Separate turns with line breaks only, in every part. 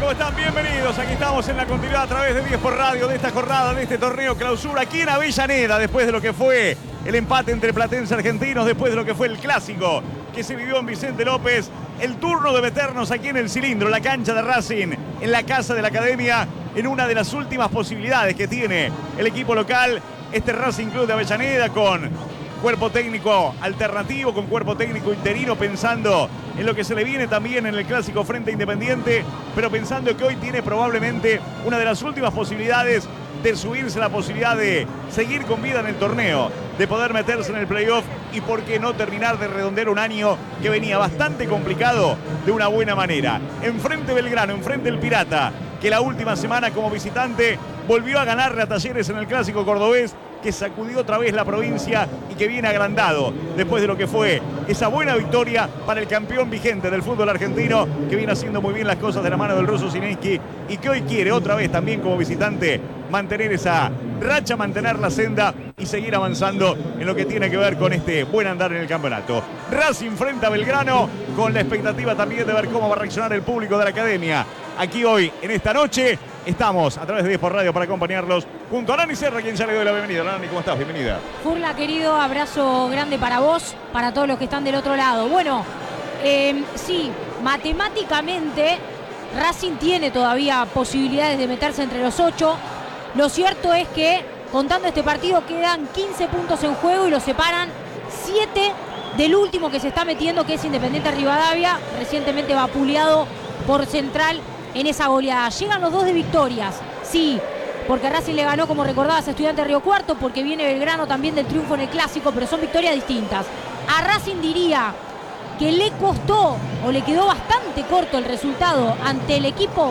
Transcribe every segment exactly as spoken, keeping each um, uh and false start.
¿Cómo están? Bienvenidos. Aquí estamos en la continuidad a través de diez por Radio de esta jornada, de este torneo clausura aquí en Avellaneda, después de lo que fue el empate entre Platense Argentinos, después de lo que fue el clásico que se vivió en Vicente López. El turno de meternos aquí en el cilindro, la cancha de Racing, en la casa de la Academia, en una de las últimas posibilidades que tiene el equipo local, este Racing Club de Avellaneda, con cuerpo técnico alternativo, con cuerpo técnico interino, pensando en lo que se le viene también en el clásico frente a Independiente, pero pensando que hoy tiene probablemente una de las últimas posibilidades de subirse, la posibilidad de seguir con vida en el torneo, de poder meterse en el playoff y por qué no terminar de redondear un año que venía bastante complicado de una buena manera. Enfrente Belgrano, enfrente el Pirata, que la última semana como visitante volvió a ganarle a Talleres en el clásico cordobés, que sacudió otra vez la provincia y que viene agrandado después de lo que fue esa buena victoria para el campeón vigente del fútbol argentino, que viene haciendo muy bien las cosas de la mano del ruso Zielinski y que hoy quiere otra vez también como visitante mantener esa racha, mantener la senda y seguir avanzando en lo que tiene que ver con este buen andar en el campeonato. Racing frente a Belgrano, con la expectativa también de ver cómo va a reaccionar el público de la Academia. Aquí hoy, en esta noche, estamos a través de diez por Radio para acompañarlos junto a Nani Serra, quien ya le doy la bienvenida. Nani, ¿cómo estás? Bienvenida.
Furla, querido, abrazo grande para vos, para todos los que están del otro lado. Bueno, eh, sí, matemáticamente Racing tiene todavía posibilidades de meterse entre los ocho. Lo cierto es que, contando este partido, quedan quince puntos en juego y los separan siete del último que se está metiendo, que es Independiente Rivadavia, recientemente vapuleado por Central en esa goleada. Llegan los dos de victorias, sí, porque Racing le ganó, como recordabas, a Estudiantes de Río Cuarto, porque viene Belgrano también del triunfo en el clásico, pero son victorias distintas. A Racing diría que le costó o le quedó bastante corto el resultado ante el equipo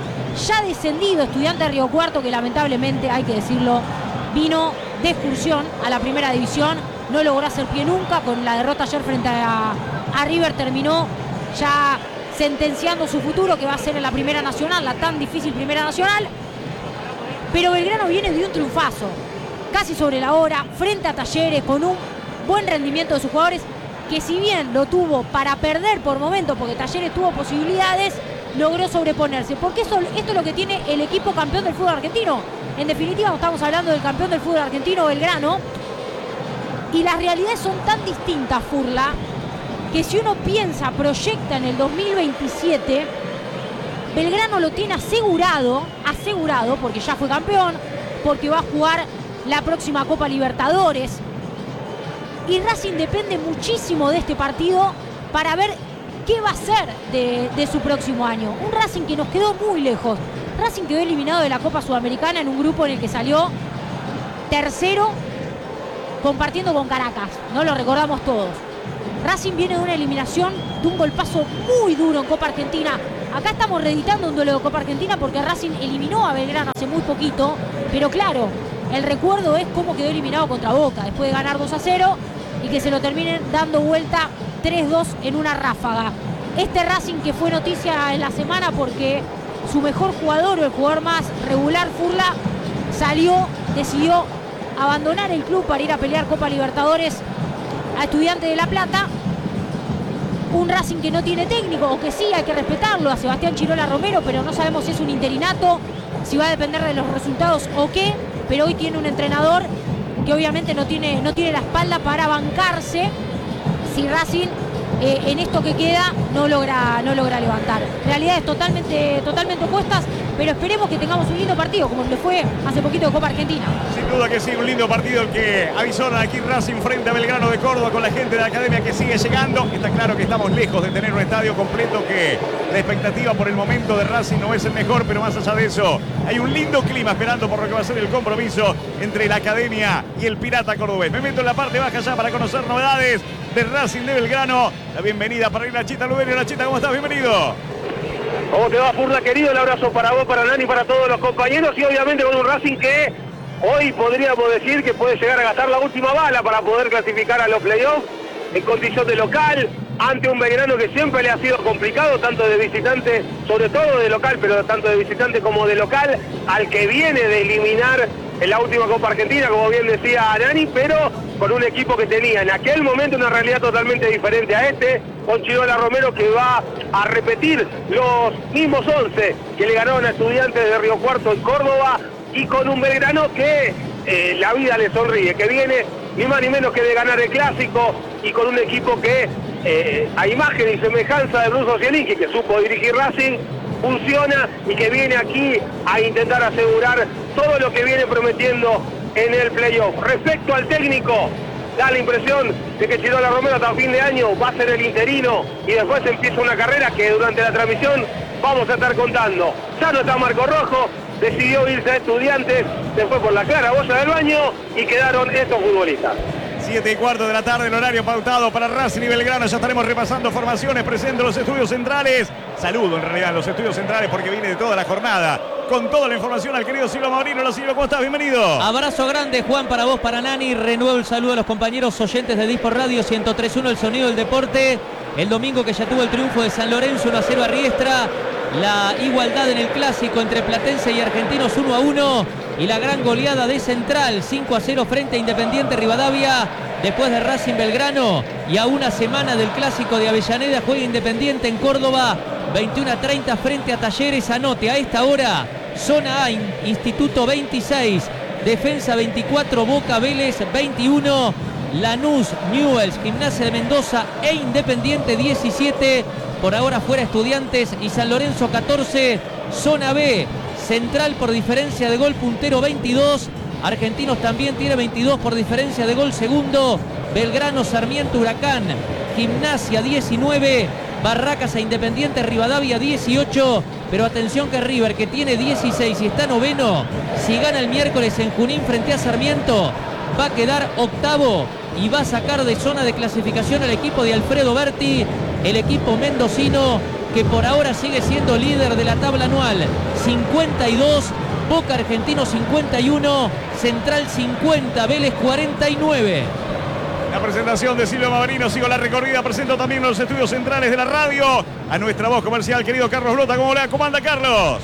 ya descendido, Estudiantes de Río Cuarto, que lamentablemente, hay que decirlo, vino de excursión a la primera división, no logró hacer pie nunca, con la derrota ayer frente a, a River terminó ya sentenciando su futuro, que va a ser en la Primera Nacional, la tan difícil Primera Nacional. Pero Belgrano viene de un triunfazo, casi sobre la hora, frente a Talleres, con un buen rendimiento de sus jugadores, que si bien lo tuvo para perder por momentos, porque Talleres tuvo posibilidades, logró sobreponerse. Porque eso, esto es lo que tiene el equipo campeón del fútbol argentino. En definitiva, estamos hablando del campeón del fútbol argentino, Belgrano, y las realidades son tan distintas, Furla, que si uno piensa, proyecta en el dos mil veintisiete, Belgrano lo tiene asegurado, asegurado, porque ya fue campeón, porque va a jugar la próxima Copa Libertadores. Y Racing depende muchísimo de este partido para ver qué va a ser de, de su próximo año. Un Racing que nos quedó muy lejos. Racing quedó eliminado de la Copa Sudamericana en un grupo en el que salió tercero, compartiendo con Caracas, ¿no? Lo recordamos todos. Racing viene de una eliminación, de un golpazo muy duro en Copa Argentina. Acá estamos reeditando un duelo de Copa Argentina porque Racing eliminó a Belgrano hace muy poquito, pero claro, el recuerdo es cómo quedó eliminado contra Boca, después de ganar dos a cero y que se lo terminen dando vuelta tres dos en una ráfaga. Este Racing que fue noticia en la semana porque su mejor jugador, o el jugador más regular, Furla, salió, decidió abandonar el club para ir a pelear Copa Libertadores a Estudiantes de La Plata. Un Racing que no tiene técnico, o que sí, hay que respetarlo, a Sebastián Chirola Romero, pero no sabemos si es un interinato, si va a depender de los resultados o qué, pero hoy tiene un entrenador que obviamente no tiene, no tiene la espalda para bancarse si Racing eh, en esto que queda no logra, no logra levantar. Realidades totalmente, totalmente opuestas, pero esperemos que tengamos un lindo partido, como le fue hace poquito de Copa Argentina.
Sin duda que sí, un lindo partido el que avisoran aquí Racing frente a Belgrano de Córdoba, con la gente de la Academia que sigue llegando. Está claro que estamos lejos de tener un estadio completo, que la expectativa por el momento de Racing no es el mejor, pero más allá de eso, hay un lindo clima esperando por lo que va a ser el compromiso entre la Academia y el Pirata Cordobés. Me meto en la parte baja ya para conocer novedades de Racing de Belgrano. La bienvenida para ir Nachita Luberio. Nachita, ¿cómo estás? Bienvenido.
¿Cómo te va, Furla, querido? El abrazo para vos, para Nani, para todos los compañeros, y obviamente con un Racing que hoy podríamos decir que puede llegar a gastar la última bala para poder clasificar a los playoffs en condición de local, ante un Belgrano que siempre le ha sido complicado, tanto de visitante, sobre todo de local, pero tanto de visitante como de local, al que viene de eliminar en la última Copa Argentina, como bien decía Nani, pero con un equipo que tenía en aquel momento una realidad totalmente diferente a este, con Chirola Romero que va a repetir los mismos once que le ganaron a Estudiantes de Río Cuarto en Córdoba, y con un Belgrano que eh, la vida le sonríe, que viene ni más ni menos que de ganar el Clásico, y con un equipo que eh, a imagen y semejanza de Bruce Zielinski, que supo dirigir Racing, funciona y que viene aquí a intentar asegurar todo lo que viene prometiendo en el playoff. Respecto al técnico, da la impresión de que Chirola Romero hasta fin de año va a ser el interino y después empieza una carrera que durante la transmisión vamos a estar contando. Ya no está Marco Rojo, decidió irse a Estudiantes, se fue por la claraboya del baño y quedaron estos futbolistas.
siete y cuarto de la tarde, el horario pautado para Racing y Belgrano. Ya estaremos repasando formaciones, presentes los estudios centrales. Saludo en realidad a los estudios centrales porque viene de toda la jornada. Con toda la información al querido Silvio Maurino. Hola Silvio, ¿cómo estás? Bienvenido.
Abrazo grande, Juan, para vos, para Nani. Renuevo el saludo a los compañeros oyentes de Dispor Radio ciento tres punto uno, el sonido del deporte. El domingo que ya tuvo el triunfo de San Lorenzo, uno a cero a Riestra. La igualdad en el clásico entre Platense y Argentinos, uno a uno. Y la gran goleada de Central, cinco a cero frente a Independiente Rivadavia. Después de Racing Belgrano y a una semana del clásico de Avellaneda, juega Independiente en Córdoba, veintiuno a treinta frente a Talleres. Anote a esta hora, zona A, Instituto veintiséis, Defensa veinticuatro, Boca Vélez veintiuno, Lanús, Newell's, Gimnasia de Mendoza e Independiente diecisiete. Por ahora fuera Estudiantes y San Lorenzo catorce. Zona B, Central por diferencia de gol puntero veintidós. Argentinos también tiene veintidós por diferencia de gol segundo. Belgrano, Sarmiento, Huracán, Gimnasia diecinueve. Barracas e Independiente Rivadavia dieciocho. Pero atención que River, que tiene dieciséis y está noveno, si gana el miércoles en Junín frente a Sarmiento, va a quedar octavo y va a sacar de zona de clasificación al equipo de Alfredo Berti, el equipo mendocino que por ahora sigue siendo líder de la tabla anual. cincuenta y dos, Boca Argentino cincuenta y uno, Central cincuenta, Vélez cuarenta y nueve.
La presentación de Silvio Maurino, sigo la recorrida, presento también los estudios centrales de la radio a nuestra voz comercial, querido Carlos Blota. ¿Cómo le va? ¿Cómo anda, Carlos?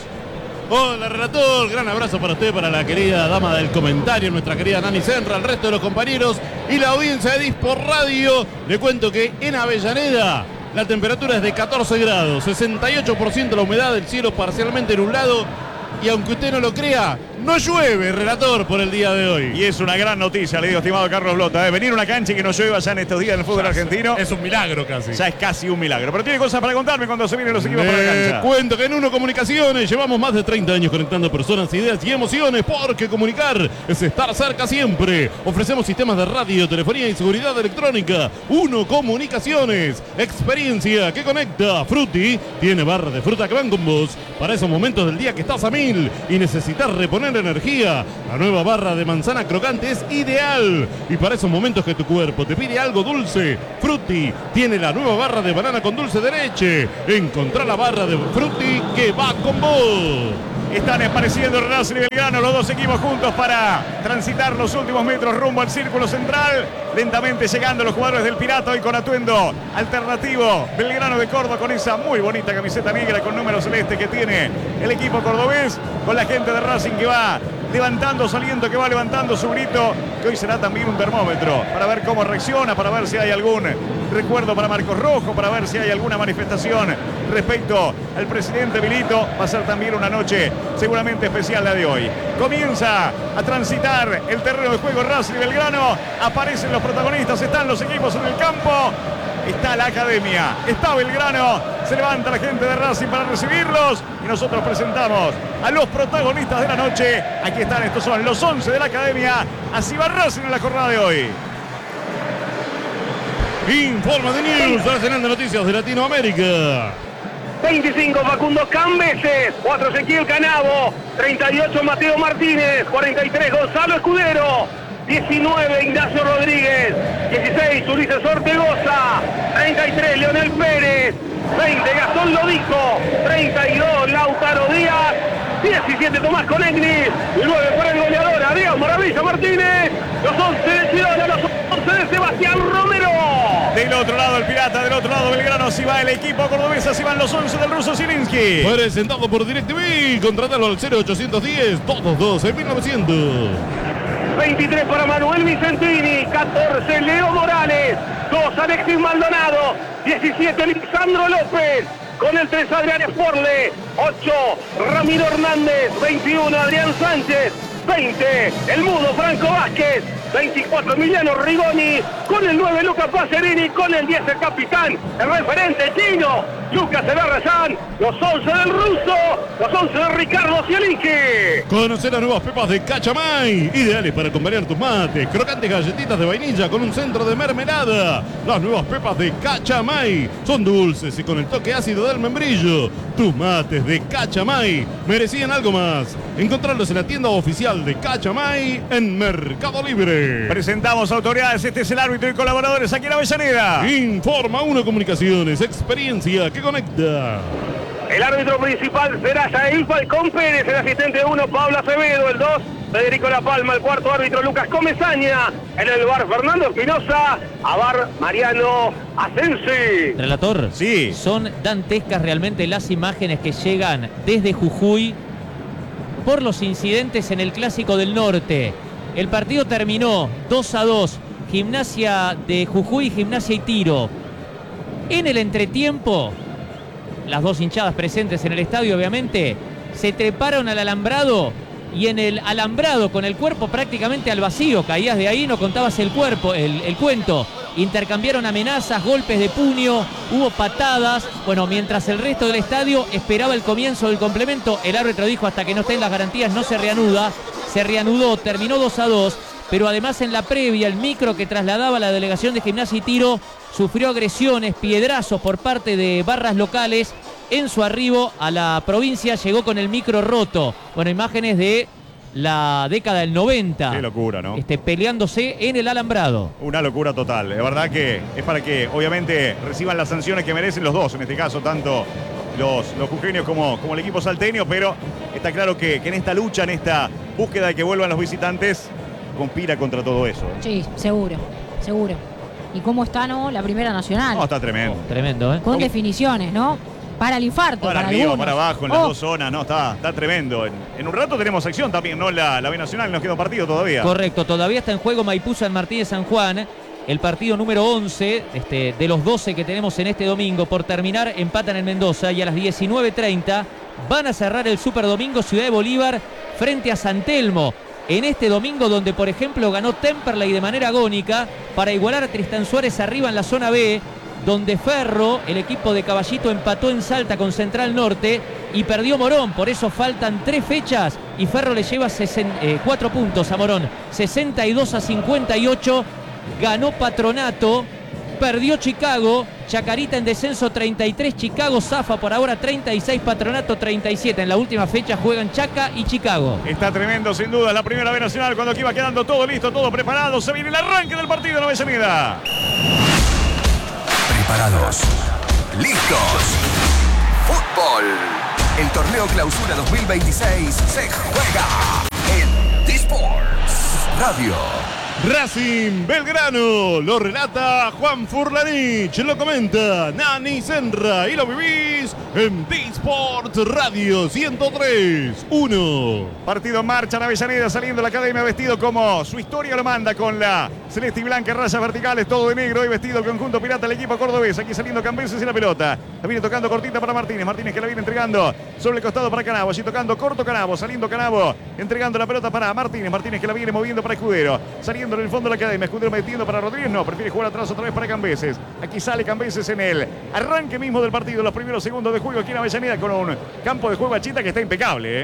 Hola, relator, gran abrazo para usted, para la querida dama del comentario, nuestra querida Nani Senra, al resto de los compañeros y la audiencia de Dispor Radio. Le cuento que en Avellaneda la temperatura es de catorce grados, sesenta y ocho por ciento la humedad, el cielo parcialmente nublado y aunque usted no lo crea, no llueve, relator, por el día de hoy.
Y es una gran noticia, le digo, estimado Carlos Blota, ¿eh? Venir a una cancha y que no llueva ya en estos días en el fútbol
ya
argentino.
Es un milagro casi.
Ya es casi un milagro. Pero tiene cosas para contarme cuando se vienen los equipos
Le
para la cancha.
cuento que en Uno Comunicaciones llevamos más de treinta años conectando personas, ideas y emociones, porque comunicar es estar cerca siempre. Ofrecemos sistemas de radio, telefonía y seguridad electrónica. Uno Comunicaciones, experiencia que conecta. Frutti tiene barras de fruta que van con vos para esos momentos del día que estás a mil y necesitas reponer energía. La nueva barra de manzana crocante es ideal y para esos momentos que tu cuerpo te pide algo dulce, Frutti tiene la nueva barra de banana con dulce de leche. Encontrá la barra de Frutti que va con vos.
Están apareciendo Racing y Belgrano, los dos equipos juntos para transitar los últimos metros rumbo al círculo central. Lentamente llegando los jugadores del Pirata, hoy con atuendo alternativo. Belgrano de Córdoba con esa muy bonita camiseta negra con número celeste que tiene el equipo cordobés. Con la gente de Racing que va levantando su aliento, que va levantando su grito, que hoy será también un termómetro para ver cómo reacciona, para ver si hay algún recuerdo para Marcos Rojo, para ver si hay alguna manifestación respecto al presidente Milito. Va a ser también una noche seguramente especial la de hoy. Comienza a transitar el terreno de juego Racing y Belgrano. Aparecen los protagonistas, están los equipos en el campo. Está la academia, está Belgrano, se levanta la gente de Racing para recibirlos y nosotros presentamos a los protagonistas de la noche. Aquí están, estos son los once de la academia. Así va Racing en la jornada de hoy.
Informa de News, Arsenal de Noticias de Latinoamérica.
veinticinco Facundo Cambeses, cuatro Ezequiel Canavo, treinta y ocho Mateo Martínez, cuarenta y tres Gonzalo Escudero, diecinueve Ignacio Rodríguez, dieciséis Ulises Ortegoza, treinta y tres Leonel Pérez, veinte Gastón Lodico, treinta y dos Lautaro Díaz, diecisiete Tomás Conegni, nueve para el goleador Adrián Maravilla Martínez, los once de Ciudad, los once de Sebastián Romero.
Del otro lado el Pirata, del otro lado Belgrano. Así va el equipo cordobés, así van los once del ruso Zielinski.
Presentado por DirecTV. Contratalo al cero ochocientos diez, dos doce, mil novecientos.
veintitrés para Manuel Vicentini, catorce Leo Morales, dos Alexis Maldonado, diecisiete Lisandro López, con el tres Adrián Esporle, ocho Ramiro Hernández, veintiuno Adrián Sánchez, veinte el mudo Franco Vázquez, veinticuatro Emiliano Rigoni, con el nueve Lucas Pacerini, con el diez el capitán, el referente chino, Lucas Elarrazán, los once del ruso, los once de Ricardo Zielinski.
Conocer las nuevas pepas de Cachamay, ideales para acompañar tus mates. Crocantes galletitas de vainilla con un centro de mermelada. Las nuevas pepas de Cachamay son dulces y con el toque ácido del membrillo. Tus mates de Cachamay merecían algo más. Encontrarlos en la tienda oficial de Cachamay en Mercado Libre.
Presentamos autoridades, este es el árbitro y colaboradores aquí en Avellaneda.
Informa Uno Comunicaciones, experiencia que conecta.
El árbitro principal será Yael Falcón Pérez, el asistente uno Pablo Acevedo, el dos Federico La Palma, el cuarto árbitro Lucas Comesaña, en el bar Fernando Espinosa, a bar Mariano Asensi.
Relator,
sí.
Son dantescas realmente las imágenes que llegan desde Jujuy por los incidentes en el Clásico del Norte. El partido terminó dos a dos, Gimnasia de Jujuy, Gimnasia y Tiro. En el entretiempo, las dos hinchadas presentes en el estadio obviamente se treparon al alambrado y en el alambrado con el cuerpo prácticamente al vacío, caías de ahí, no contabas el cuerpo, el, el cuento. Intercambiaron amenazas, golpes de puño, hubo patadas. Bueno, mientras el resto del estadio esperaba el comienzo del complemento, el árbitro dijo hasta que no estén las garantías no se reanuda. Se reanudó, terminó dos a dos. Pero además en la previa, el micro que trasladaba la delegación de Gimnasia y Tiro sufrió agresiones, piedrazos por parte de barras locales. En su arribo a la provincia llegó con el micro roto. Bueno, imágenes de la década del noventa.
Qué locura, ¿no?
Este, peleándose en el alambrado.
Una locura total. De verdad que es para que obviamente reciban las sanciones que merecen los dos. En este caso, tanto los, los jujeños como, como el equipo salteño. Pero está claro que, que en esta lucha, en esta búsqueda de que vuelvan los visitantes, conspira contra todo eso.
Sí, seguro, seguro. ¿Y cómo está, no? La Primera Nacional.
No, está tremendo.
Oh, tremendo, ¿eh?
Con definiciones, ¿no? Para el infarto.
Para,
para
arriba,
algunos.
para abajo, en las
Oh,
dos zonas, no, está, está tremendo. En, en un rato tenemos acción también, ¿no? La, la B Nacional, nos queda un partido todavía.
Correcto, todavía está en juego Maipú San Martín de San Juan. El partido número once este, de los doce que tenemos en este domingo. Por terminar, empatan en Mendoza y a las diecinueve treinta van a cerrar el Super Domingo Ciudad de Bolívar frente a San Telmo. En este domingo donde, por ejemplo, ganó Temperley de manera agónica para igualar a Tristán Suárez arriba en la zona B, donde Ferro, el equipo de Caballito, empató en Salta con Central Norte y perdió Morón. Por eso faltan tres fechas y Ferro le lleva cuatro puntos a Morón. sesenta y dos a cincuenta y ocho. Ganó Patronato, perdió Chicago. Chacarita en descenso treinta y tres, Chicago zafa por ahora treinta y seis, Patronato treinta y siete. En la última fecha juegan Chaca y Chicago.
Está tremendo sin duda la Primera B Nacional cuando aquí va quedando todo listo, todo preparado. Se viene el arranque del partido en Avellaneda.
Preparados, listos, fútbol. El torneo Clausura dos mil veintiséis se juega en D-Sports Radio.
Racing Belgrano, lo relata Juan Furlanich, lo comenta Nani Senra y lo vivís en D-Sports Radio ciento tres punto uno.
Partido en marcha en Avellaneda, saliendo la academia vestido como su historia lo manda, con la celeste y blanca, rayas verticales, todo de negro, y vestido el conjunto pirata el equipo cordobés. Aquí saliendo Cambeses y la pelota. La viene tocando cortita para Martínez. Martínez que la viene entregando sobre el costado para Canabo. Allí tocando corto Canabo, saliendo Canabo, entregando la pelota para Martínez. Martínez que la viene moviendo para Escudero. Saliendo en el fondo de la academia. Escudero metiendo para Rodríguez. No, prefiere jugar atrás otra vez para Cambeses. Aquí sale Cambeses en el arranque mismo del partido. Los primeros segundos de juego aquí en Avellaneda, con un campo de juego a Chita que está impecable, ¿eh?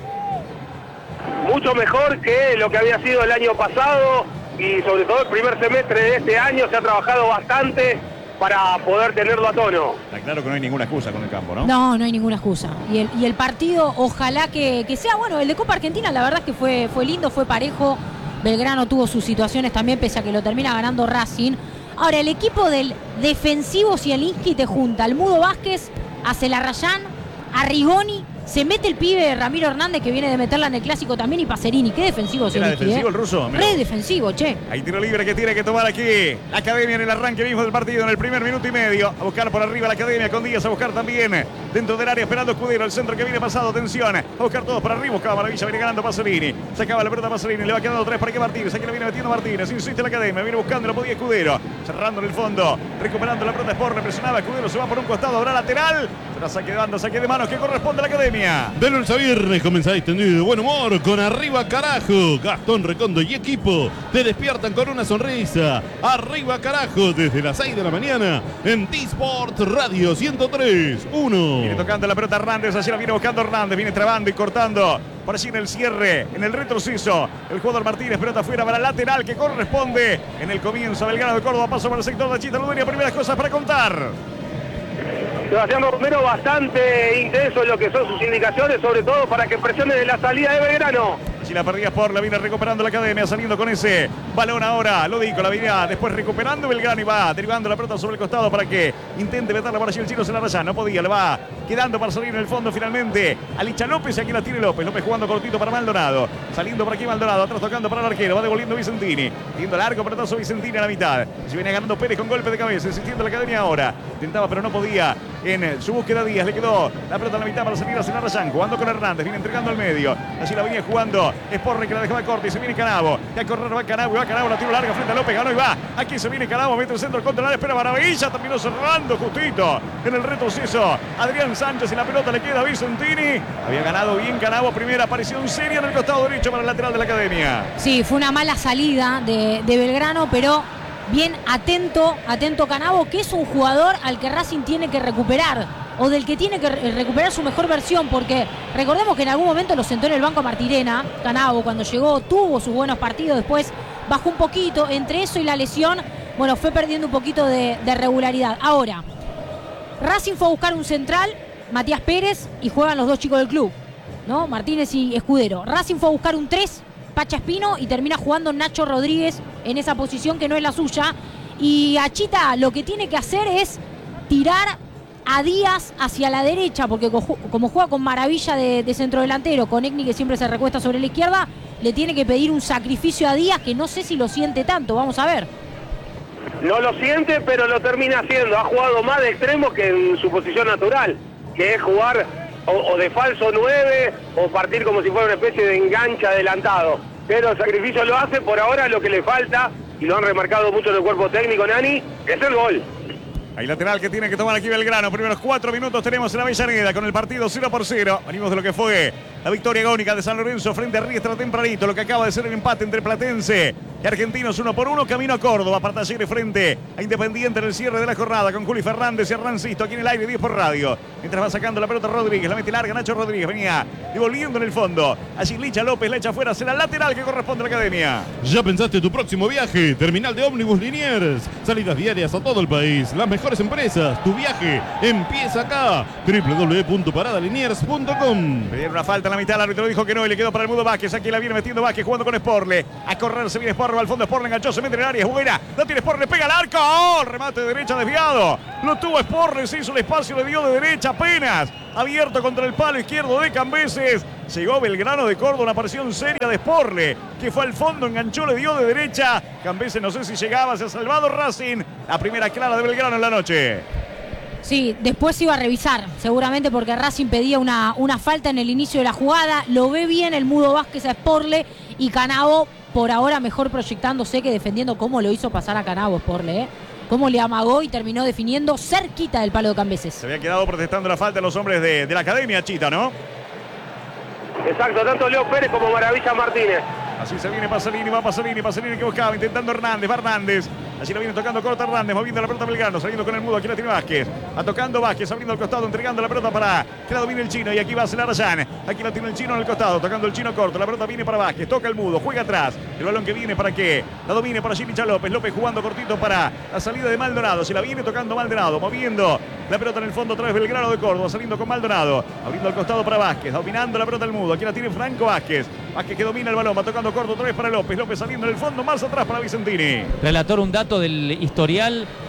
Mucho mejor que lo que había sido el año pasado y sobre todo el primer semestre de este año se ha trabajado bastante para poder tenerlo a tono.
Está claro que no hay ninguna excusa con el campo, ¿no?
No, no hay ninguna excusa. Y el, y el partido, ojalá que, que sea, bueno, el de Copa Argentina, la verdad es que fue, fue lindo, fue parejo. Belgrano tuvo sus situaciones también, pese a que lo termina ganando Racing. Ahora, el equipo del defensivo Zielinski te junta al Mudo Vázquez, a Celarrayán, a Rigoni, Se mete el pibe Ramiro Hernández, que viene de meterla en el clásico también, y Pacerini. Qué defensivo,
¿Era
Zielinski,
defensivo
¿eh?
el ruso?
Re defensivo, che.
Hay tiro libre que tiene que tomar aquí la Academia en el arranque mismo del partido, en el primer minuto y medio. A buscar por arriba la Academia con Díaz, a buscar también dentro del área esperando Escudero, el centro que viene pasado, atención. A buscar todos por arriba, buscaba Maravilla, viene ganando Pacerini. Se acaba la pelota Pacerini, le va quedando tres para que Martínez. Aquí la viene metiendo Martínez, insiste la Academia, viene buscando, lo podía Escudero. Cerrando en el fondo, recuperando la pelota Sport, presionaba Escudero, se va por un costado, habrá lateral. Será saque de banda, saque de manos que corresponde a la Academia.
De lunes a viernes comenzá distendido y de buen humor con Arriba Carajo. Gastón Recondo y equipo te despiertan con una sonrisa. Arriba Carajo desde las seis de la mañana en T-Sport Radio ciento tres punto uno.
Viene tocando la pelota Hernández, allí la viene buscando Hernández, viene trabando y cortando. Por allí en el cierre, en el retroceso, el jugador Martínez, pelota afuera para el lateral que corresponde en el comienzo. Belgrano de Córdoba, paso para el sector de Chita Luderia, primeras cosas para contar.
Sebastián Romero bastante intenso en lo que son sus indicaciones, sobre todo para que presione de la salida de Belgrano.
Allí la perdía por la viene recuperando la Academia, saliendo con ese balón ahora. Lo dijo, la viene después recuperando Belgrano y va derivando la pelota sobre el costado para que intente meterla por allí el Chino Celarayán. No podía, le va quedando para salir en el fondo finalmente a Licha López y aquí la tiene López. López jugando cortito para Maldonado. Saliendo por aquí Maldonado, atrás tocando para el arquero. Va devolviendo Vicentini. Yendo largo pelotazo Vicentini a la mitad. Se viene ganando Pérez con golpe de cabeza. Insistiendo la Academia ahora. Intentaba pero no podía. En su búsqueda Díaz le quedó la pelota en la mitad para salir a Celarayán. Jugando con Hernández. Viene entregando al medio. Allí la venía jugando Sporre que la dejaba corta y se viene Canavo. Que a correr va Canavo y va Canavo. La tiro larga frente a López. Ganó y va. Aquí se viene Canavo. Mete el centro contra la espera Maravilla. Terminó cerrando justito en el retroceso. Adrián Sánchez y la pelota le queda a Vicentini. Había ganado bien Canavo. Primera aparición seria en el costado derecho para el lateral de la Academia.
Sí, fue una mala salida de, de Belgrano, pero bien atento, atento Canavo, que es un jugador al que Racing tiene que recuperar, o del que tiene que re recuperar su mejor versión, porque recordemos que en algún momento lo sentó en el banco a Martirena. Canavo cuando llegó tuvo sus buenos partidos, después bajó un poquito, entre eso y la lesión, bueno, fue perdiendo un poquito de, de regularidad. Ahora, Racing fue a buscar un central, Matías Pérez, y juegan los dos chicos del club, ¿no? Martínez y Escudero. Racing fue a buscar un tres, Pacha Espino, y termina jugando Nacho Rodríguez en esa posición que no es la suya. Y a Chita lo que tiene que hacer es tirar a Díaz hacia la derecha, porque como juega con Maravilla de, de centrodelantero, con Egni que siempre se recuesta sobre la izquierda, le tiene que pedir un sacrificio a Díaz, que no sé si lo siente tanto, vamos a ver.
No lo siente, pero lo termina haciendo. Ha jugado más de extremo que en su posición natural, que es jugar o, o de falso nueve o partir como si fuera una especie de enganche adelantado. Pero el sacrificio lo hace. Por ahora lo que le falta, y lo han remarcado mucho en el cuerpo técnico, Nani, es el gol.
Hay lateral que tiene que tomar aquí Belgrano. Primeros cuatro minutos tenemos en Avellaneda con el partido cero por cero. Venimos de lo que fue la victoria agónica de San Lorenzo frente a Riestra tempranito. Lo que acaba de ser el empate entre Platense y Argentinos uno por uno. Camino a Córdoba para Talleres frente a Independiente en el cierre de la jornada con Juli Fernández y Arrancisto aquí en el aire diez por radio. Mientras va sacando la pelota Rodríguez. La mete larga Nacho Rodríguez. Venía devolviendo en el fondo. Allí Licha López la echa afuera. Será lateral que corresponde a la Academia.
¿Ya pensaste tu próximo viaje? Terminal de ómnibus Liniers. Salidas diarias a todo el país. Las mejores empresas. Tu viaje empieza acá. doble u doble u doble u punto parada liniers punto com.
Pedieron una falta en la mitad. El árbitro dijo que no y le quedó para el Mudo Vázquez. Aquí la viene metiendo Vázquez jugando con Sporle. A correr se viene Sporle. Al fondo Sporle enganchó. Se mete en el área. Es buena. No tiene Sporle. Pega al arco. ¡Oh! Remate de derecha desviado. Lo tuvo Sporle. Se hizo el espacio. Le dio de derecha apenas. Abierto contra el palo izquierdo de Cambeses. Llegó Belgrano de Córdoba. Una aparición seria de Sporle, que fue al fondo, enganchó, le dio de derecha. Cambeses no sé si llegaba. Se ha salvado Racing. La primera clara de Belgrano en la noche.
Sí, después iba a revisar, seguramente porque Racing pedía una, una falta en el inicio de la jugada. Lo ve bien el Mudo Vázquez a Sporle, y Canavo por ahora mejor proyectándose que defendiendo, cómo lo hizo pasar a Canavo Sporle, ¿eh? Cómo le amagó y terminó definiendo cerquita del palo de Cambeses.
Se había quedado protestando la falta a los hombres de, de la Academia, Chita, ¿no?
Exacto, tanto Leo Pérez como Maravilla Martínez.
Así se viene Pasolini, va Pasolini, Pasolini que buscaba, intentando Hernández, va Hernández. Allí la viene tocando corta Hernández, moviendo la pelota Belgrano, saliendo con el Mudo, aquí la tiene Vázquez. Va tocando Vázquez, abriendo el costado, entregando la pelota para que la domine el Chino. Y aquí va Celarayán, aquí la tiene el Chino en el costado, tocando el Chino corto. La pelota viene para Vázquez, toca el Mudo, juega atrás. El balón que viene para que la domine para Licha López. López jugando cortito para la salida de Maldonado. Se la viene tocando Maldonado, moviendo la pelota en el fondo otra vez Belgrano de Córdoba, saliendo con Maldonado. Abriendo el costado para Vázquez, dominando la pelota el Mudo. Aquí la tiene Franco Vázquez. Vázquez que domina el balón, va tocando corto otra vez para López. López saliendo en el fondo, más atrás para Vicentini.
Relator, un dato del historial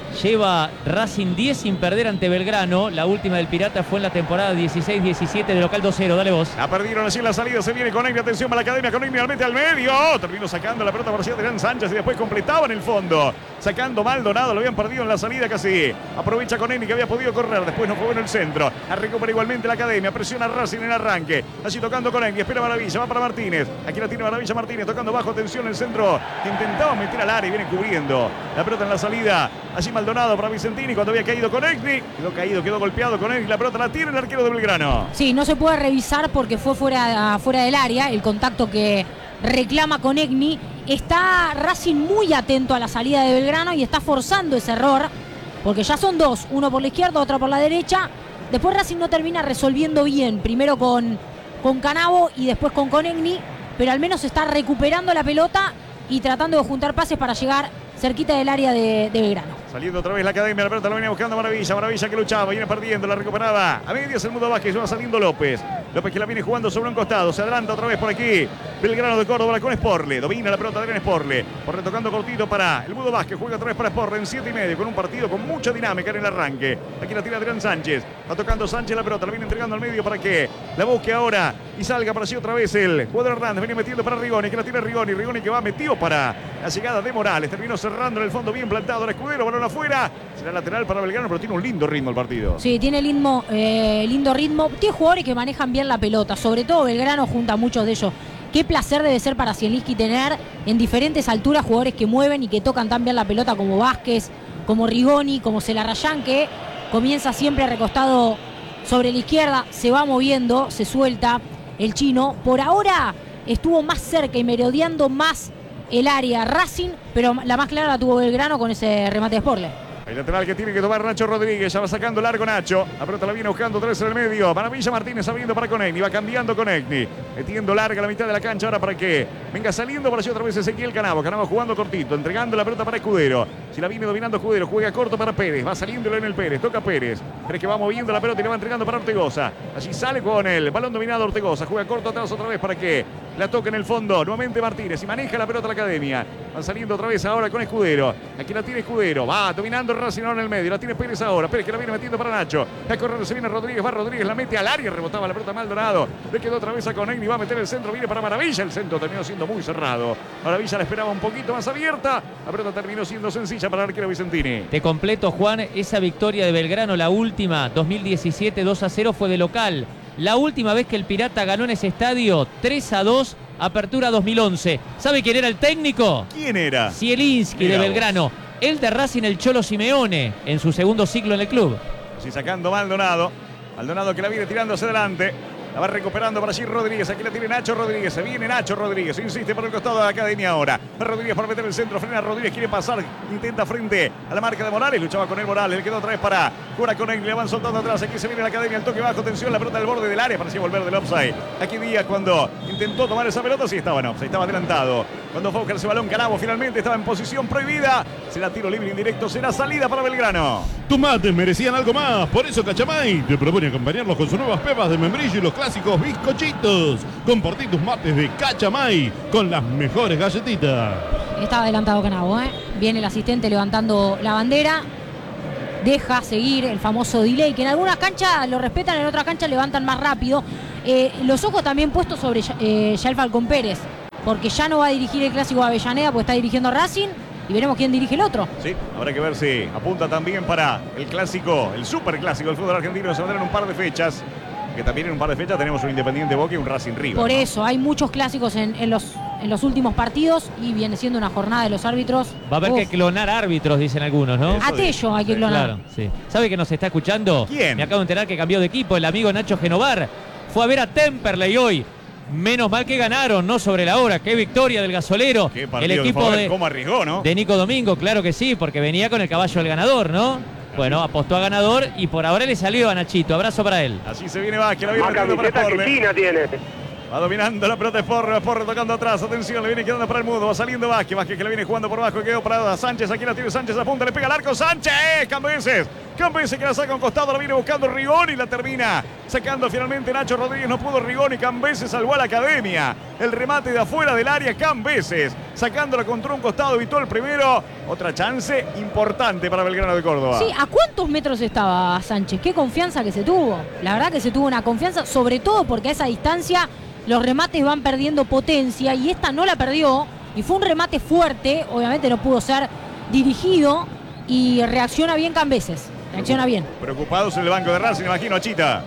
Lleva Racing diez sin perder ante Belgrano. La última del Pirata fue en la temporada dieciséis diecisiete de local dos cero. Dale vos.
La perdieron así en la salida. Se viene con Egni. Atención para la academia. Con Egni al mete al medio. Terminó sacando la pelota para Adrián Sánchez y después completaba en el fondo. Sacando Maldonado. Lo habían perdido en la salida casi. Aprovecha con Egni que había podido correr. Después no fue bueno el centro. La recupera igualmente la academia. Presiona a Racing en arranque. Así tocando con Egni. Espera Maravilla. Va para Martínez. Aquí la tiene Maravilla Martínez. Tocando bajo tensión el centro. Que intentaba meter al área y viene cubriendo. La pelota en la salida. Allí Maldonado para Vicentini cuando había caído con Egni. Quedó caído, quedó golpeado con Egni. La pelota la tiene el arquero de Belgrano.
Sí, no se puede revisar porque fue fuera, fuera del área. El contacto que reclama con Egni. Está Racing muy atento a la salida de Belgrano y está forzando ese error. Porque ya son dos. Uno por la izquierda, otro por la derecha. Después Racing no termina resolviendo bien. Primero con, con Canavo y después con Conegni. Pero al menos está recuperando la pelota y tratando de juntar pases para llegar cerquita del área de, de Belgrano.
Saliendo otra vez la academia, la pelota la venía buscando Maravilla, Maravilla que luchaba, viene perdiendo, la recuperaba. A medias el Mundo Vázquez, va saliendo López. López que la viene jugando sobre un costado, se adelanta otra vez por aquí. Belgrano de Córdoba con Sporle, domina la pelota Adrián Sporle. Por retocando cortito para el Mundo Vázquez, juega otra vez para Sporle en siete y medio, con un partido con mucha dinámica en el arranque. Aquí la tira Adrián Sánchez, va tocando Sánchez la pelota, la viene entregando al medio para que la busque ahora y salga para allí otra vez el jugador Hernández, viene metiendo para Rigoni, que la tira Rigoni, Rigoni que va metido para la llegada de Morales, terminó cerrando en el fondo bien plantado el Escudero, balón afuera. Será lateral para Belgrano, pero tiene un lindo ritmo el partido.
Sí, tiene lindo, eh, lindo ritmo. Tiene jugadores que manejan bien la pelota. Sobre todo Belgrano junta a muchos de ellos. Qué placer debe ser para Zielinski tener en diferentes alturas jugadores que mueven y que tocan tan bien la pelota como Vázquez, como Rigoni, como Celarrayán, que comienza siempre recostado sobre la izquierda, se va moviendo, se suelta el chino. Por ahora estuvo más cerca y merodeando más el área Racing, pero la más clara la tuvo Belgrano con ese remate de Sporle.
El lateral que tiene que tomar Nacho Rodríguez. Ya va sacando largo Nacho. La pelota la viene buscando tres en el medio. Maravilla Martínez abriendo para Conegni. Va cambiando Conegni. Metiendo larga la mitad de la cancha ahora para que venga saliendo para allí otra vez Ezequiel Canavo. Canavo jugando cortito. Entregando la pelota para Escudero. Si la viene dominando Escudero. Juega corto para Pérez. Va saliendo en el Pérez. Toca Pérez. Pérez que va moviendo la pelota y le va entregando para Ortegoza. Allí sale con el balón dominado Ortegoza. Juega corto atrás otra vez para que la toque en el fondo. Nuevamente Martínez. Y maneja la pelota la academia. Van saliendo otra vez ahora con Escudero. Aquí la tiene Escudero. Va dominando Racing en el medio. La tiene Pérez ahora. Pérez que la viene metiendo para Nacho. A correr se viene Rodríguez. Va Rodríguez. La mete al área. Rebotaba la pelota Maldonado. Le quedó otra vez a Conegni. Va a meter el centro. Viene para Maravilla. El centro terminó siendo muy cerrado. Maravilla la esperaba un poquito más abierta. La pelota terminó siendo sencilla para el arquero Vicentini.
Te completo, Juan. Esa victoria de Belgrano, la última, dos mil diecisiete, dos a cero, fue de local. La última vez que el Pirata ganó en ese estadio, tres a dos. Apertura dos mil once. ¿Sabe quién era el técnico?
¿Quién era?
Zielinski de Belgrano. El de Racing, el Cholo Simeone, en su segundo ciclo en el club.
Sí, sacando Maldonado. Maldonado que la viene tirando hacia adelante. La va recuperando para allí Rodríguez. Aquí la tiene Nacho Rodríguez. Se viene Nacho Rodríguez. Insiste por el costado de la academia ahora. Rodríguez para meter el centro. Frena Rodríguez. Quiere pasar. Intenta frente a la marca de Morales. Luchaba con él Morales. Le quedó otra vez para Cura con él. Le van soltando atrás. Aquí se viene la academia. El toque bajo. Tensión. La pelota del borde del área. Parecía volver del offside. Aquí Díaz cuando intentó tomar esa pelota. Sí estaba en offside. Estaba adelantado. Cuando fue a buscar ese balón Canavo finalmente estaba en posición prohibida. Será tiro libre indirecto. Será salida para Belgrano.
Tus mates merecían algo más. Por eso Cachamay te propone acompañarlos con sus nuevas pepas de membrillo y los clásicos bizcochitos. Compartí tus mates de Cachamay con las mejores galletitas.
Estaba adelantado Canavo, ¿eh? Viene el asistente levantando la bandera. Deja seguir el famoso delay, que en algunas canchas lo respetan, en otras canchas levantan más rápido. Eh, los ojos también puestos sobre eh, Yael Falcón Pérez, porque ya no va a dirigir el clásico de Avellaneda, pues está dirigiendo Racing. Y veremos quién dirige el otro.
Sí, habrá que ver si apunta también para el clásico, el super clásico del fútbol argentino. Se vendrán un par de fechas. Que también en un par de fechas tenemos un Independiente Boca y un Racing River.
Por
¿no?
eso, hay muchos clásicos en, en, los, en los últimos partidos y viene siendo una jornada de los árbitros.
Va a haber
Uf.
que clonar árbitros, dicen algunos, ¿no?
Eso
A Tello hay que clonar.
Claro, sí. ¿Sabe que nos está escuchando?
¿Quién?
Me acabo de enterar que cambió de equipo. El amigo Nacho Genovar fue a ver a Temperley hoy. Menos mal que ganaron, ¿no? Sobre la hora. Qué victoria del gasolero.
Qué
el
partido
equipo
de,
de,
cómo arriesgó, ¿no?
de Nico Domingo, claro que sí, porque venía con el caballo del ganador, ¿no? Bueno, apostó a ganador y por ahora le salió a Nachito. Abrazo para él.
Así se viene Vázquez, la viene
Más
metiendo para
camiseta que
Sporle.
China tiene.
Va dominando la pelota Sport, Sport tocando atrás, atención, le viene quedando para el mudo, va saliendo Vázquez, Vázquez que le viene jugando por abajo, quedó para Sánchez, aquí la tiene Sánchez a punta, le pega al arco, Sánchez, Cambeses, Cambeses que la saca a un costado, la viene buscando Rigoni y la termina sacando finalmente Nacho Rodríguez, no pudo Rigoni, Cambeses salvó a la Academia, el remate de afuera del área, Cambeses, sacándola contra un costado, evitó el primero, otra chance importante para Belgrano de Córdoba.
Sí, ¿a cuántos metros estaba Sánchez? Qué confianza que se tuvo, la verdad que se tuvo una confianza, sobre todo porque a esa distancia los remates van perdiendo potencia y esta no la perdió y fue un remate fuerte, obviamente no pudo ser dirigido y reacciona bien Cambeses, reacciona bien.
Preocupados en el banco de Racing, imagino a Chita.